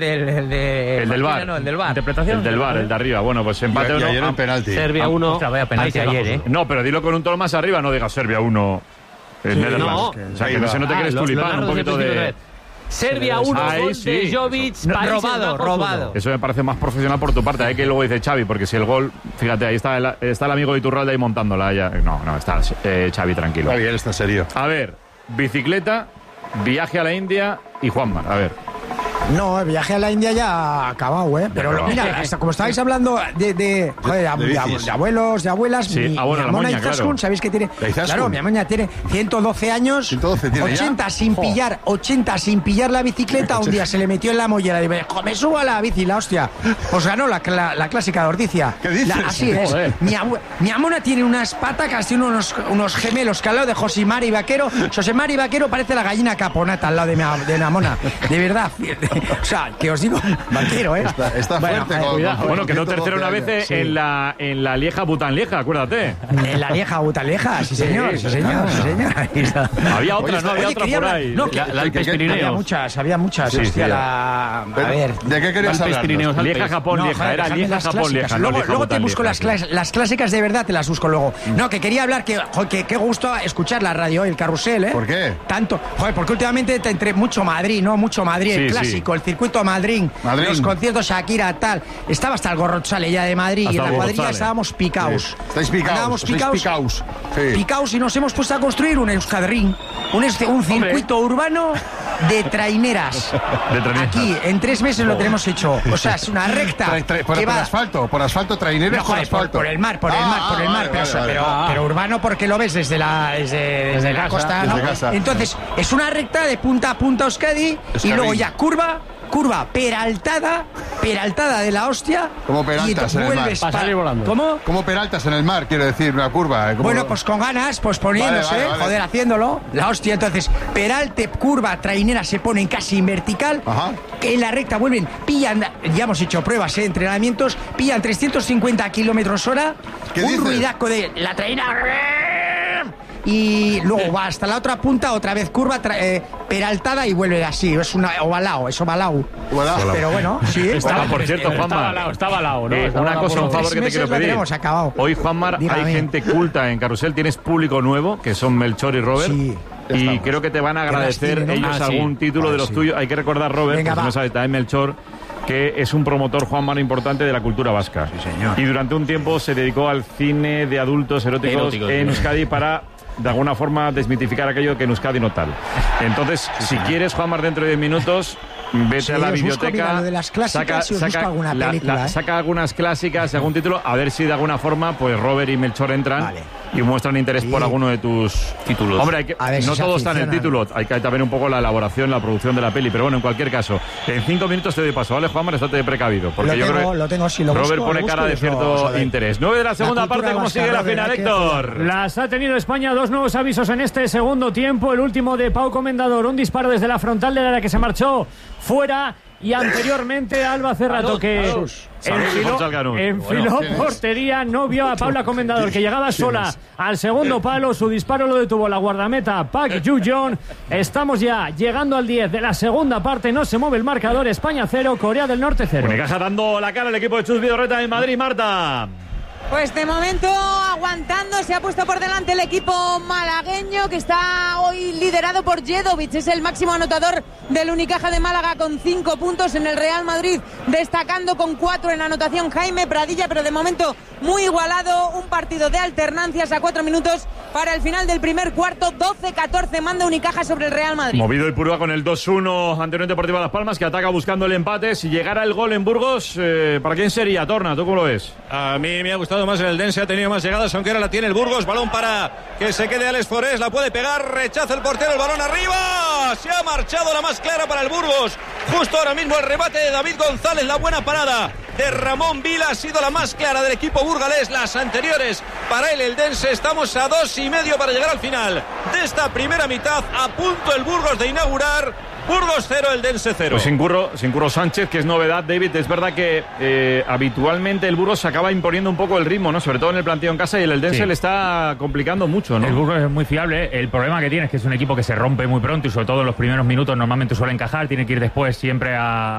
del VAR. No, el del VAR. ¿Interpretación? El del VAR, el de arriba. Bueno, pues empate 1. Ayer en penalti. Serbia 1. Vaya penalti ayer, No, pero dilo con un tono más arriba, no digas Serbia 1. No. O sea, que no se note que eres tulipán, un poquito de... Serbia 1, gol de Jovic, robado. Eso me parece más profesional por tu parte, hay que luego dice Xavi, porque si el gol, fíjate, ahí está el amigo de Iturralde ahí montándola. No, está Xavi tranquilo. Está bien, está serio. A ver, bicicleta, viaje a la India y Juanmar, a ver. No, el viaje a la India ya ha acabado, Pero mira, hasta como estabais hablando de abuelos, de abuelas, sí, mi Amona Izaskun, ¿sabéis que tiene? Claro, mi Amona tiene 112 años, 80 sin pillar la bicicleta. Un día se le metió en la mollera y dice, me subo a la bici, la hostia. Pues ganó la clásica de Ordicia. ¿Qué dices? Así es. Mi Amona tiene unas patacas, tiene unos gemelos que al lado de Josimari Vaquero. Josimari Vaquero parece la gallina caponata al lado de mi Amona. De verdad. O sea, que os digo, Vaquero, Está fuerte. Bueno, quedó tercero una vez en la Lieja Bután Lieja, acuérdate. En la Lieja Bután Lieja, sí señor. Había otra, ¿no? Había otra por ahí. No, había muchas. A ver, ¿de qué querías hablar? Lieja Japón Lieja, era Lieja Japón Lieja. Luego te busco las clásicas de verdad, te las busco luego. No, que quería hablar que qué gusto escuchar la radio, el carrusel, ¿Por qué? Tanto, porque últimamente te entré mucho Madrid, el clásico. El circuito Madrid, los conciertos Shakira, tal. Estaba hasta el Gorrochale ya de Madrid y en la cuadrilla estábamos picaos. Estáis picaos. Picaos y nos hemos puesto a construir un Euskadring, un circuito urbano de traineras. Aquí, en 3 meses lo tenemos hecho. O sea, es una recta. Por asfalto, traineras por asfalto. Por el mar. Pero urbano porque lo ves desde la costa, ¿no? Entonces, es una recta de punta a punta Euskadi y luego ya curva peraltada de la hostia. Como peraltas en el mar. ¿Cómo? Como peraltas en el mar, quiero decir, una curva. Bueno, pues con ganas, pues poniéndose, vale. Haciéndolo. La hostia, entonces, peralte, curva, trainera se ponen casi en vertical. Ajá. Que en la recta pillan, ya hemos hecho pruebas, entrenamientos, pillan 350 kilómetros hora. Un ruidaco de la trainera. y luego va hasta la otra punta, otra vez curva, peraltada y vuelve así. Es una ovalao. Pero bueno, sí. Por cierto, Juanma, estaba lao, ¿no? una cosa, un favor que te quiero pedir. Hoy, Juanmar, hay gente culta en Carrusel, tienes público nuevo, que son Melchor y Robert. Sí. Y creo que te van a agradecer ellos algún título de los tuyos. Hay que recordar, Robert, que no sabes, también Melchor, que es un promotor, Juanma, importante de la cultura vasca. Sí, señor. Y durante un tiempo se dedicó al cine de adultos eróticos en Euskadi para, de alguna forma, desmitificar aquello que en Euskadi no tal. Entonces, si quieres, Juanma, dentro de 10 minutos, vete a la biblioteca, saca algunas clásicas y algún título, a ver si de alguna forma pues Robert y Melchor entran y muestran interés por alguno de tus títulos. Hombre, no todo está en el título, hay que también un poco la elaboración, la producción de la peli, pero bueno, en cualquier caso, en 5 minutos te doy paso, ¿vale, Juanma? Estate precavido, porque yo creo que Robert pone cara de cierto interés. 9 de la segunda parte, ¿cómo sigue la final, Héctor? Las ha tenido España, 2 nuevos avisos en este segundo tiempo, el último de Pau Comendador, un disparo desde la frontal del área que se marchó fuera, y anteriormente Alba Cerrato, que enfiló portería, no vio a Paula Comendador, que llegaba sola al segundo palo. Su disparo lo detuvo la guardameta Park Ju-yeon. Estamos ya llegando al 10 de la segunda parte, no se mueve el marcador. España 0, Corea del Norte 0. Unicaja dando la cara al equipo de Chus Vidorreta en Madrid, Marta. Pues de momento aguantando, se ha puesto por delante el equipo malagueño, que está hoy liderado por Jedovic, es el máximo anotador del Unicaja de Málaga con 5 puntos. En el Real Madrid destacando con 4 en anotación Jaime Pradilla, pero de momento muy igualado, un partido de alternancias a 4 minutos para el final del primer cuarto. 12-14 manda Unicaja sobre el Real Madrid. Movido el Purúa con el 2-1 ante Unión Deportiva Las Palmas, que ataca buscando el empate. Si llegara el gol en Burgos, ¿para quién sería? Torna, ¿tú cómo lo ves? A mí me ha gustado más el Dense, ha tenido más llegadas, aunque ahora la tiene el Burgos. Balón para que se quede Alex Forés, la puede pegar, rechaza el portero, el balón arriba, se ha marchado la más clara para el Burgos. Justo ahora mismo el remate de David González, la buena parada de Ramón Vila ha sido la más clara del equipo burgalés. Las anteriores para el Dense. Estamos a 2,5 para llegar al final de esta primera mitad. A punto el Burgos de inaugurar. Burgos 0, el Dense 0. Pues sin Curro Sánchez, que es novedad, David. Es verdad que habitualmente el Burgos se acaba imponiendo un poco el ritmo, ¿no? Sobre todo en el planteo en casa, y el Dense le está complicando mucho, ¿no? El Burgos es muy fiable. El problema que tiene es que es un equipo que se rompe muy pronto y sobre todo en los primeros minutos normalmente suele encajar. Tiene que ir después siempre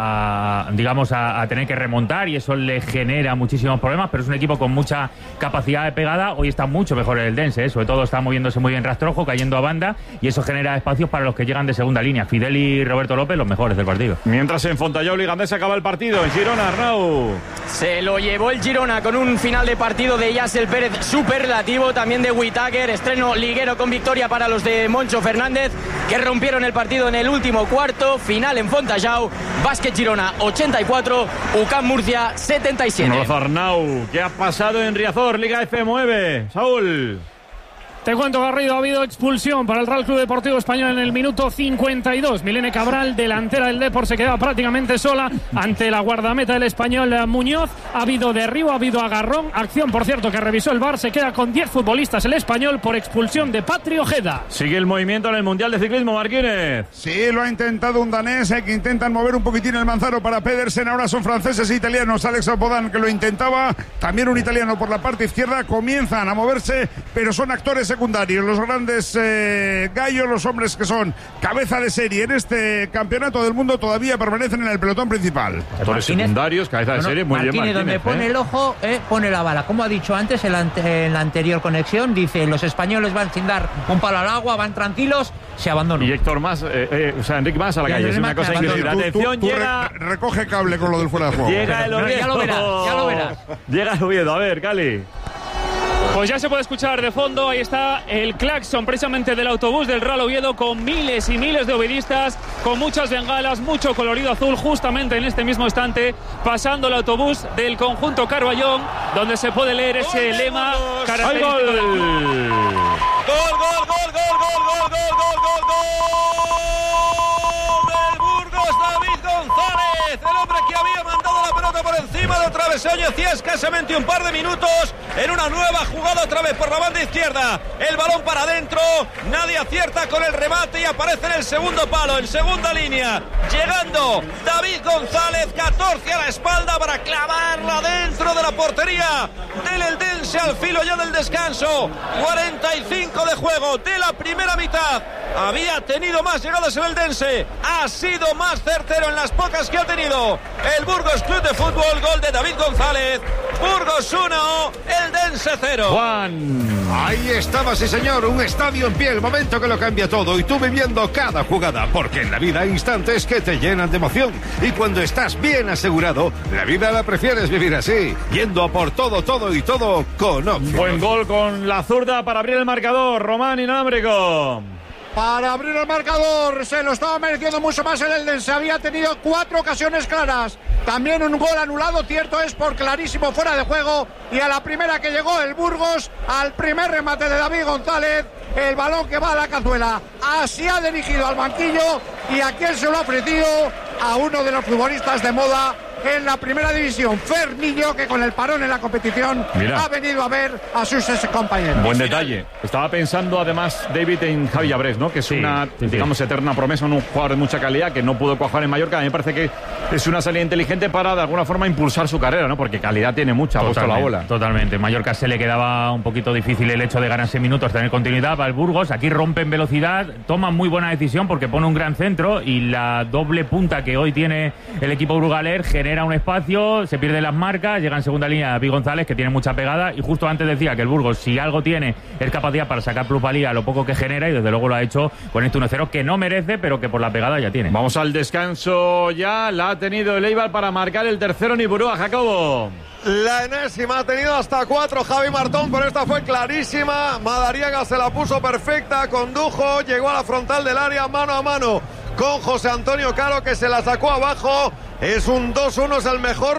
a tener que remontar y eso le genera muchísimos problemas, pero es un equipo con mucha capacidad de pegada. Hoy está mucho mejor el Dense, ¿eh? Sobre todo está moviéndose muy bien rastrojo, cayendo a banda, y eso genera espacios para los que llegan de segunda línea. Fidel y Roberto López, los mejores del partido. Mientras en Fontalló y Gandés acaba el partido. En Girona, Arnau. Se lo llevó el Girona con un final de partido de Yasel Pérez superlativo, también de Whittaker, estreno liguero con victoria para los de Moncho Fernández, que rompieron el partido en el último cuarto. Final en Fontalló, Básquet Girona 84, UCAM Murcia 77. Un abrazo, Arnau. ¿Qué ha pasado en Riazor, Liga F9? Saúl. Te cuento, Garrido, ha habido expulsión para el Real Club Deportivo Español en el minuto 52. Milene Cabral, delantera del Depor, se quedaba prácticamente sola ante la guardameta del Español Muñoz. Ha habido derribo, ha habido agarrón. Acción, por cierto, que revisó el VAR. Se queda con 10 futbolistas el Español por expulsión de Patri Ojeda. Sigue el movimiento en el Mundial de Ciclismo, Marquínez. Sí, lo ha intentado un danés, que intentan mover un poquitín el Manzano para Pedersen. Ahora son franceses e italianos. Alex Apodan, que lo intentaba. También un italiano por la parte izquierda. Comienzan a moverse, pero son actores secundarios, los grandes gallos, los hombres que son cabeza de serie en este campeonato del mundo, todavía permanecen en el pelotón principal. Actores secundarios, cabeza de serie, muy bien, Martínez. Donde pone el ojo, pone la bala. Como ha dicho antes en la anterior conexión, dice, los españoles van sin dar un palo al agua, van tranquilos, se abandonan. Y Héctor Mas, Enrique Mas a la calle, es una cosa increíble. Atención, llega... recoge cable con lo del fuera de juego. Llega el Oviedo. Ya lo verás. Llega el Oviedo, a ver, Cali. Pues ya se puede escuchar de fondo, ahí está el claxon precisamente del autobús del Real Oviedo, con miles y miles de ovedistas, con muchas bengalas, mucho colorido azul, justamente en este mismo instante, pasando el autobús del conjunto Carballón, donde se puede leer ese lema característico. ¡Gol! ¡Gol, gol, gol, gol, gol, gol, gol, gol, gol! Del Burgos, David González, el hombre que había mandado la pelota por por encima del travesaño, hacía escasamente un par de minutos, en una nueva jugada otra vez por la banda izquierda, el balón para adentro, nadie acierta con el remate y aparece en el segundo palo, en segunda línea, llegando David González, 14 a la espalda para clavarla dentro de la portería del Eldense al filo ya del descanso. 45 de juego de la primera mitad. Había tenido más llegadas el Eldense, ha sido más certero en las pocas que ha tenido el Burgos Club de Fútbol. Gol de David González. Burgos 1, Eldense 0. Juan. Ahí estaba, sí señor, un estadio en pie, el momento que lo cambia todo, y tú viviendo cada jugada, porque en la vida hay instantes que te llenan de emoción, y cuando estás bien asegurado, la vida la prefieres vivir así, yendo a por todo y todo con Opción. Buen gol con la zurda para abrir el marcador, Román Inalámbrico. Para abrir el marcador, se lo estaba mereciendo mucho más el Eldense, había tenido 4 ocasiones claras, también un gol anulado, cierto es, por clarísimo fuera de juego, y a la primera que llegó el Burgos, al primer remate de David González, el balón que va a la cazuela, así ha dirigido al banquillo, y a quien se lo ha ofrecido, a uno de los futbolistas de moda en la primera división, Fer Niño, que con el parón en la competición ha venido a ver a sus compañeros. Buen detalle. Estaba pensando además David en Javi Llabrés, ¿no? Que es una, digamos, eterna promesa, un jugador de mucha calidad que no pudo cuajar en Mallorca. A mí me parece que es una salida inteligente para de alguna forma impulsar su carrera, ¿no? Porque calidad tiene mucha, ha puesto la bola. Totalmente. Mallorca se le quedaba un poquito difícil el hecho de ganarse minutos, tener continuidad para el Burgos. Aquí rompen velocidad, toman muy buena decisión porque pone un gran centro y la doble punta que hoy tiene el equipo burgaler genera un espacio, se pierden las marcas, llega en segunda línea David González, que tiene mucha pegada, y justo antes decía que el Burgos, si algo tiene, es capacidad para sacar plusvalía a lo poco que genera, y desde luego lo ha hecho con este 1-0 que no merece, pero que por la pegada ya tiene. Vamos al descanso ya, la ha tenido el Eibar para marcar el tercero en Ipurúa, Jacobo. La enésima, ha tenido hasta 4 Javi Martón, pero esta fue clarísima. Madariaga se la puso perfecta, condujo, llegó a la frontal del área mano a mano con José Antonio Caro, que se la sacó abajo. Es un 2-1, es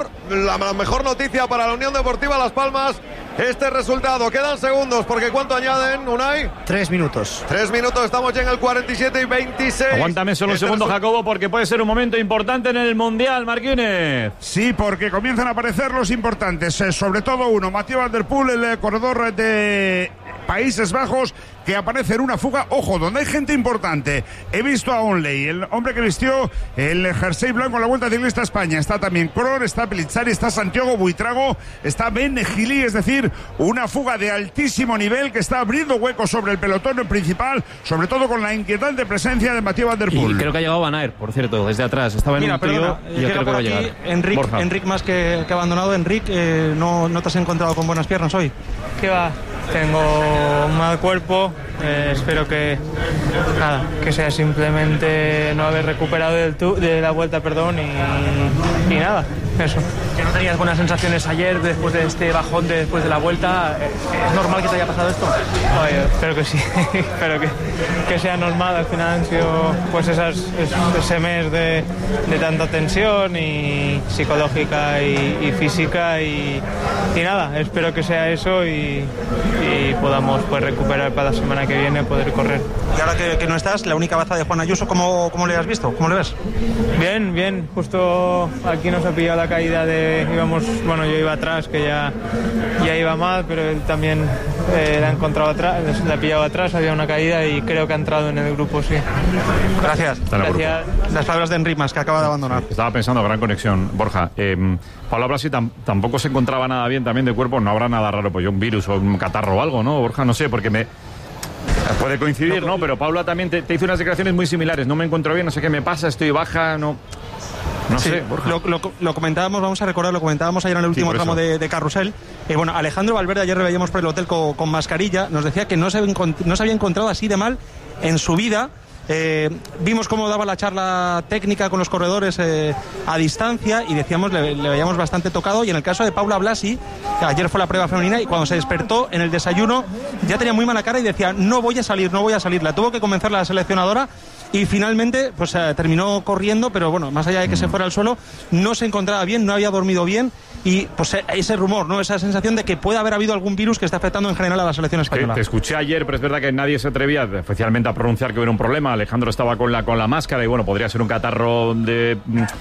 la mejor noticia para la Unión Deportiva Las Palmas. Este resultado, quedan segundos, porque ¿cuánto añaden, Unai? 3 minutos. 3 minutos, estamos ya en el 47 y 26. Aguántame solo un segundo, Jacobo, porque puede ser un momento importante en el Mundial, Marquínez. Sí, porque comienzan a aparecer los importantes, sobre todo uno, Mathieu Van der Poel, el corredor de Países Bajos, que aparece en una fuga, ojo, donde hay gente importante. He visto a Onley, el hombre que vistió el jersey blanco en la Vuelta Ciclista a España. Está también Krohn, está Pellizzari, está Santiago Buitrago, está Ben Gili, es decir, una fuga de altísimo nivel que está abriendo huecos sobre el pelotón principal, sobre todo con la inquietante presencia de Mathieu Van der Poel. Y creo que ha llegado Van Aert, por cierto, desde atrás. Estaba en un trío y yo creo que va a llegar. Enric más que abandonado. Enric, ¿no te has encontrado con buenas piernas hoy? ¿Qué va? Tengo un mal cuerpo, espero que sea simplemente no haber recuperado de la vuelta, y nada, eso. ¿Que no tenías buenas sensaciones ayer después de este bajón después de la vuelta? ¿Es normal que te haya pasado esto? Oye, espero que sí, espero que sea normal. Al final han sido pues ese mes de tanta tensión y psicológica y física y nada, espero que sea eso y podamos pues recuperar para la semana que viene, poder correr. Y ahora que no estás, la única baza de Juan Ayuso, ¿cómo le has visto? ¿Cómo le ves? Bien, justo aquí nos ha pillado la caída yo iba atrás, que ya iba mal, pero él también la ha encontrado atrás, la ha pillado atrás, había una caída y creo que ha entrado en el grupo, sí. Gracias. Las palabras de Enric Mas, que acaba de abandonar. Estaba pensando, gran conexión, Borja. Pablo Blasi tampoco se encontraba nada bien también de cuerpo, no habrá nada raro, pues un virus o un catarro o algo, ¿no, Borja? No sé, porque puede coincidir, ¿no? Pero Paula también te hizo unas declaraciones muy similares. No me encuentro bien, no sé qué me pasa, estoy baja, no sé, Borja. Lo comentábamos, vamos a recordar, lo comentábamos ayer en el último tramo de Carrusel. Alejandro Valverde, ayer le veíamos por el hotel con mascarilla, nos decía que no se había encontrado así de mal en su vida. Vimos cómo daba la charla técnica con los corredores a distancia y decíamos, le veíamos bastante tocado. Y en el caso de Paula Blasi, ayer fue la prueba femenina y cuando se despertó en el desayuno ya tenía muy mala cara y decía no voy a salir. La tuvo que convencer la seleccionadora y finalmente pues terminó corriendo, pero bueno, más allá de que se fuera al suelo, no se encontraba bien, no había dormido bien. Y pues ese rumor, ¿no? Esa sensación de que puede haber habido algún virus que está afectando en general a la selección española. Te escuché ayer, pero es verdad que nadie se atrevía oficialmente a pronunciar que hubiera un problema. Alejandro estaba con la máscara y bueno, podría ser un catarro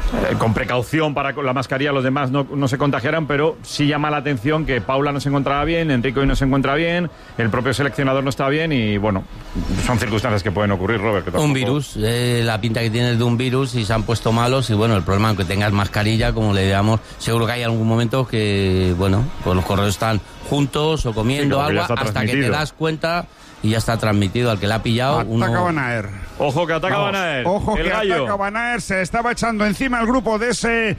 con precaución para con la mascarilla los demás no se contagiaran, pero sí llama la atención que Paula no se encontraba bien, Enrique hoy no se encuentra bien, el propio seleccionador no está bien y bueno, son circunstancias que pueden ocurrir, Robert. Que tampoco... Un virus, la pinta que tiene es de un virus y se han puesto malos y bueno, el problema es que tengas mascarilla, como le digamos, seguro que hay algún momento que, bueno, pues los corredores están juntos o comiendo algo hasta que te das cuenta y ya está transmitido al que la ha pillado. Ataca Van Aer. Ojo que ataca Van Aer. Ojo el que gallo. ataca Van Aer. Se estaba echando encima el grupo de ese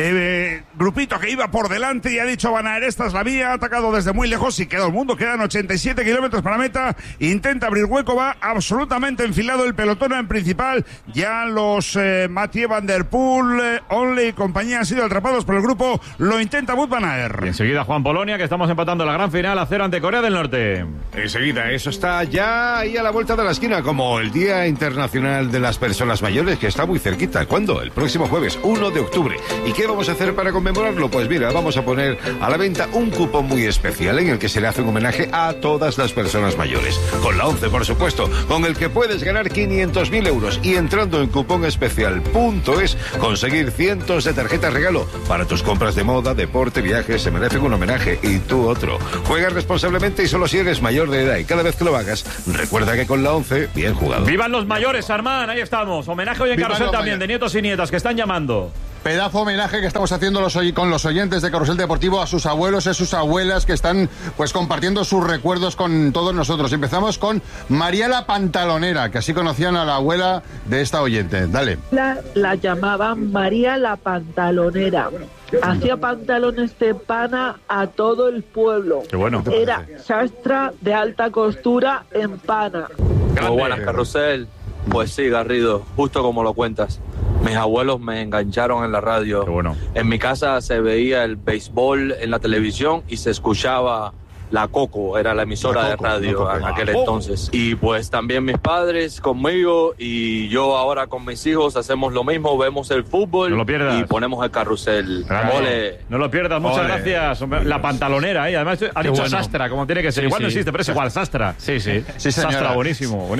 grupito que iba por delante y ha dicho Van Aer, esta es la vía, ha atacado desde muy lejos y quedó el mundo, quedan 87 kilómetros para meta, intenta abrir hueco, va absolutamente enfilado el pelotón en principal, ya los Mathieu Van Der Poel, Onley y compañía han sido atrapados por el grupo, lo intenta Wout Van Aer. Y enseguida Juan Polonia, que estamos empatando la gran final a 0 ante Corea del Norte. Enseguida, eso está ya ahí a la vuelta de la esquina, como el Día Internacional de las Personas Mayores, que está muy cerquita. ¿Cuándo? El próximo jueves, 1 de octubre. ¿Y qué vamos a hacer para conmemorarlo? Pues mira, vamos a poner a la venta un cupón muy especial en el que se le hace un homenaje a todas las personas mayores. Con la 11, por supuesto, con el que puedes ganar 500.000 euros y entrando en cuponespecial.es conseguir cientos de tarjetas regalo para tus compras de moda, deporte, viajes. Se merecen un homenaje y tú otro. Juega responsablemente y solo si eres mayor de edad, y cada vez que lo hagas, recuerda que con la 11, bien jugado. ¡Vivan los mayores, Armán! Ahí estamos. Homenaje hoy en Carrusel también, de nietos y nietas que están llamando. Pedazo homenaje que estamos haciendo con los oyentes de Carrusel Deportivo a sus abuelos y a sus abuelas que están pues compartiendo sus recuerdos con todos nosotros. Empezamos con María la Pantalonera, que así conocían a la abuela de esta oyente. Dale. La llamaban María la Pantalonera. Hacía pantalones de pana a todo el pueblo. Qué bueno. Era sastra de alta costura en pana. Muy buenas, Carrusel. Pues sí, Garrido, justo como lo cuentas. Mis abuelos me engancharon en la radio. Qué bueno. En mi casa se veía el béisbol en la televisión y se escuchaba La Coco, era la emisora de radio en aquel entonces. Y pues también mis padres conmigo y yo ahora con mis hijos hacemos lo mismo, vemos el fútbol no lo pierdas. Y ponemos el carrusel. Ole. No lo pierdas, muchas gracias. La Pantalonera, además ha dicho bueno. Sastra, como tiene que ser. Igual no existe, pero es igual, Sastra. Sí, Sastra, buenísimo.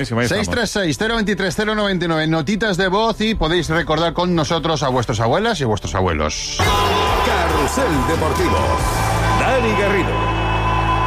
636-023-099, notitas de voz y podéis recordar con nosotros a vuestras abuelas y a vuestros abuelos. Carrusel Deportivo. Dani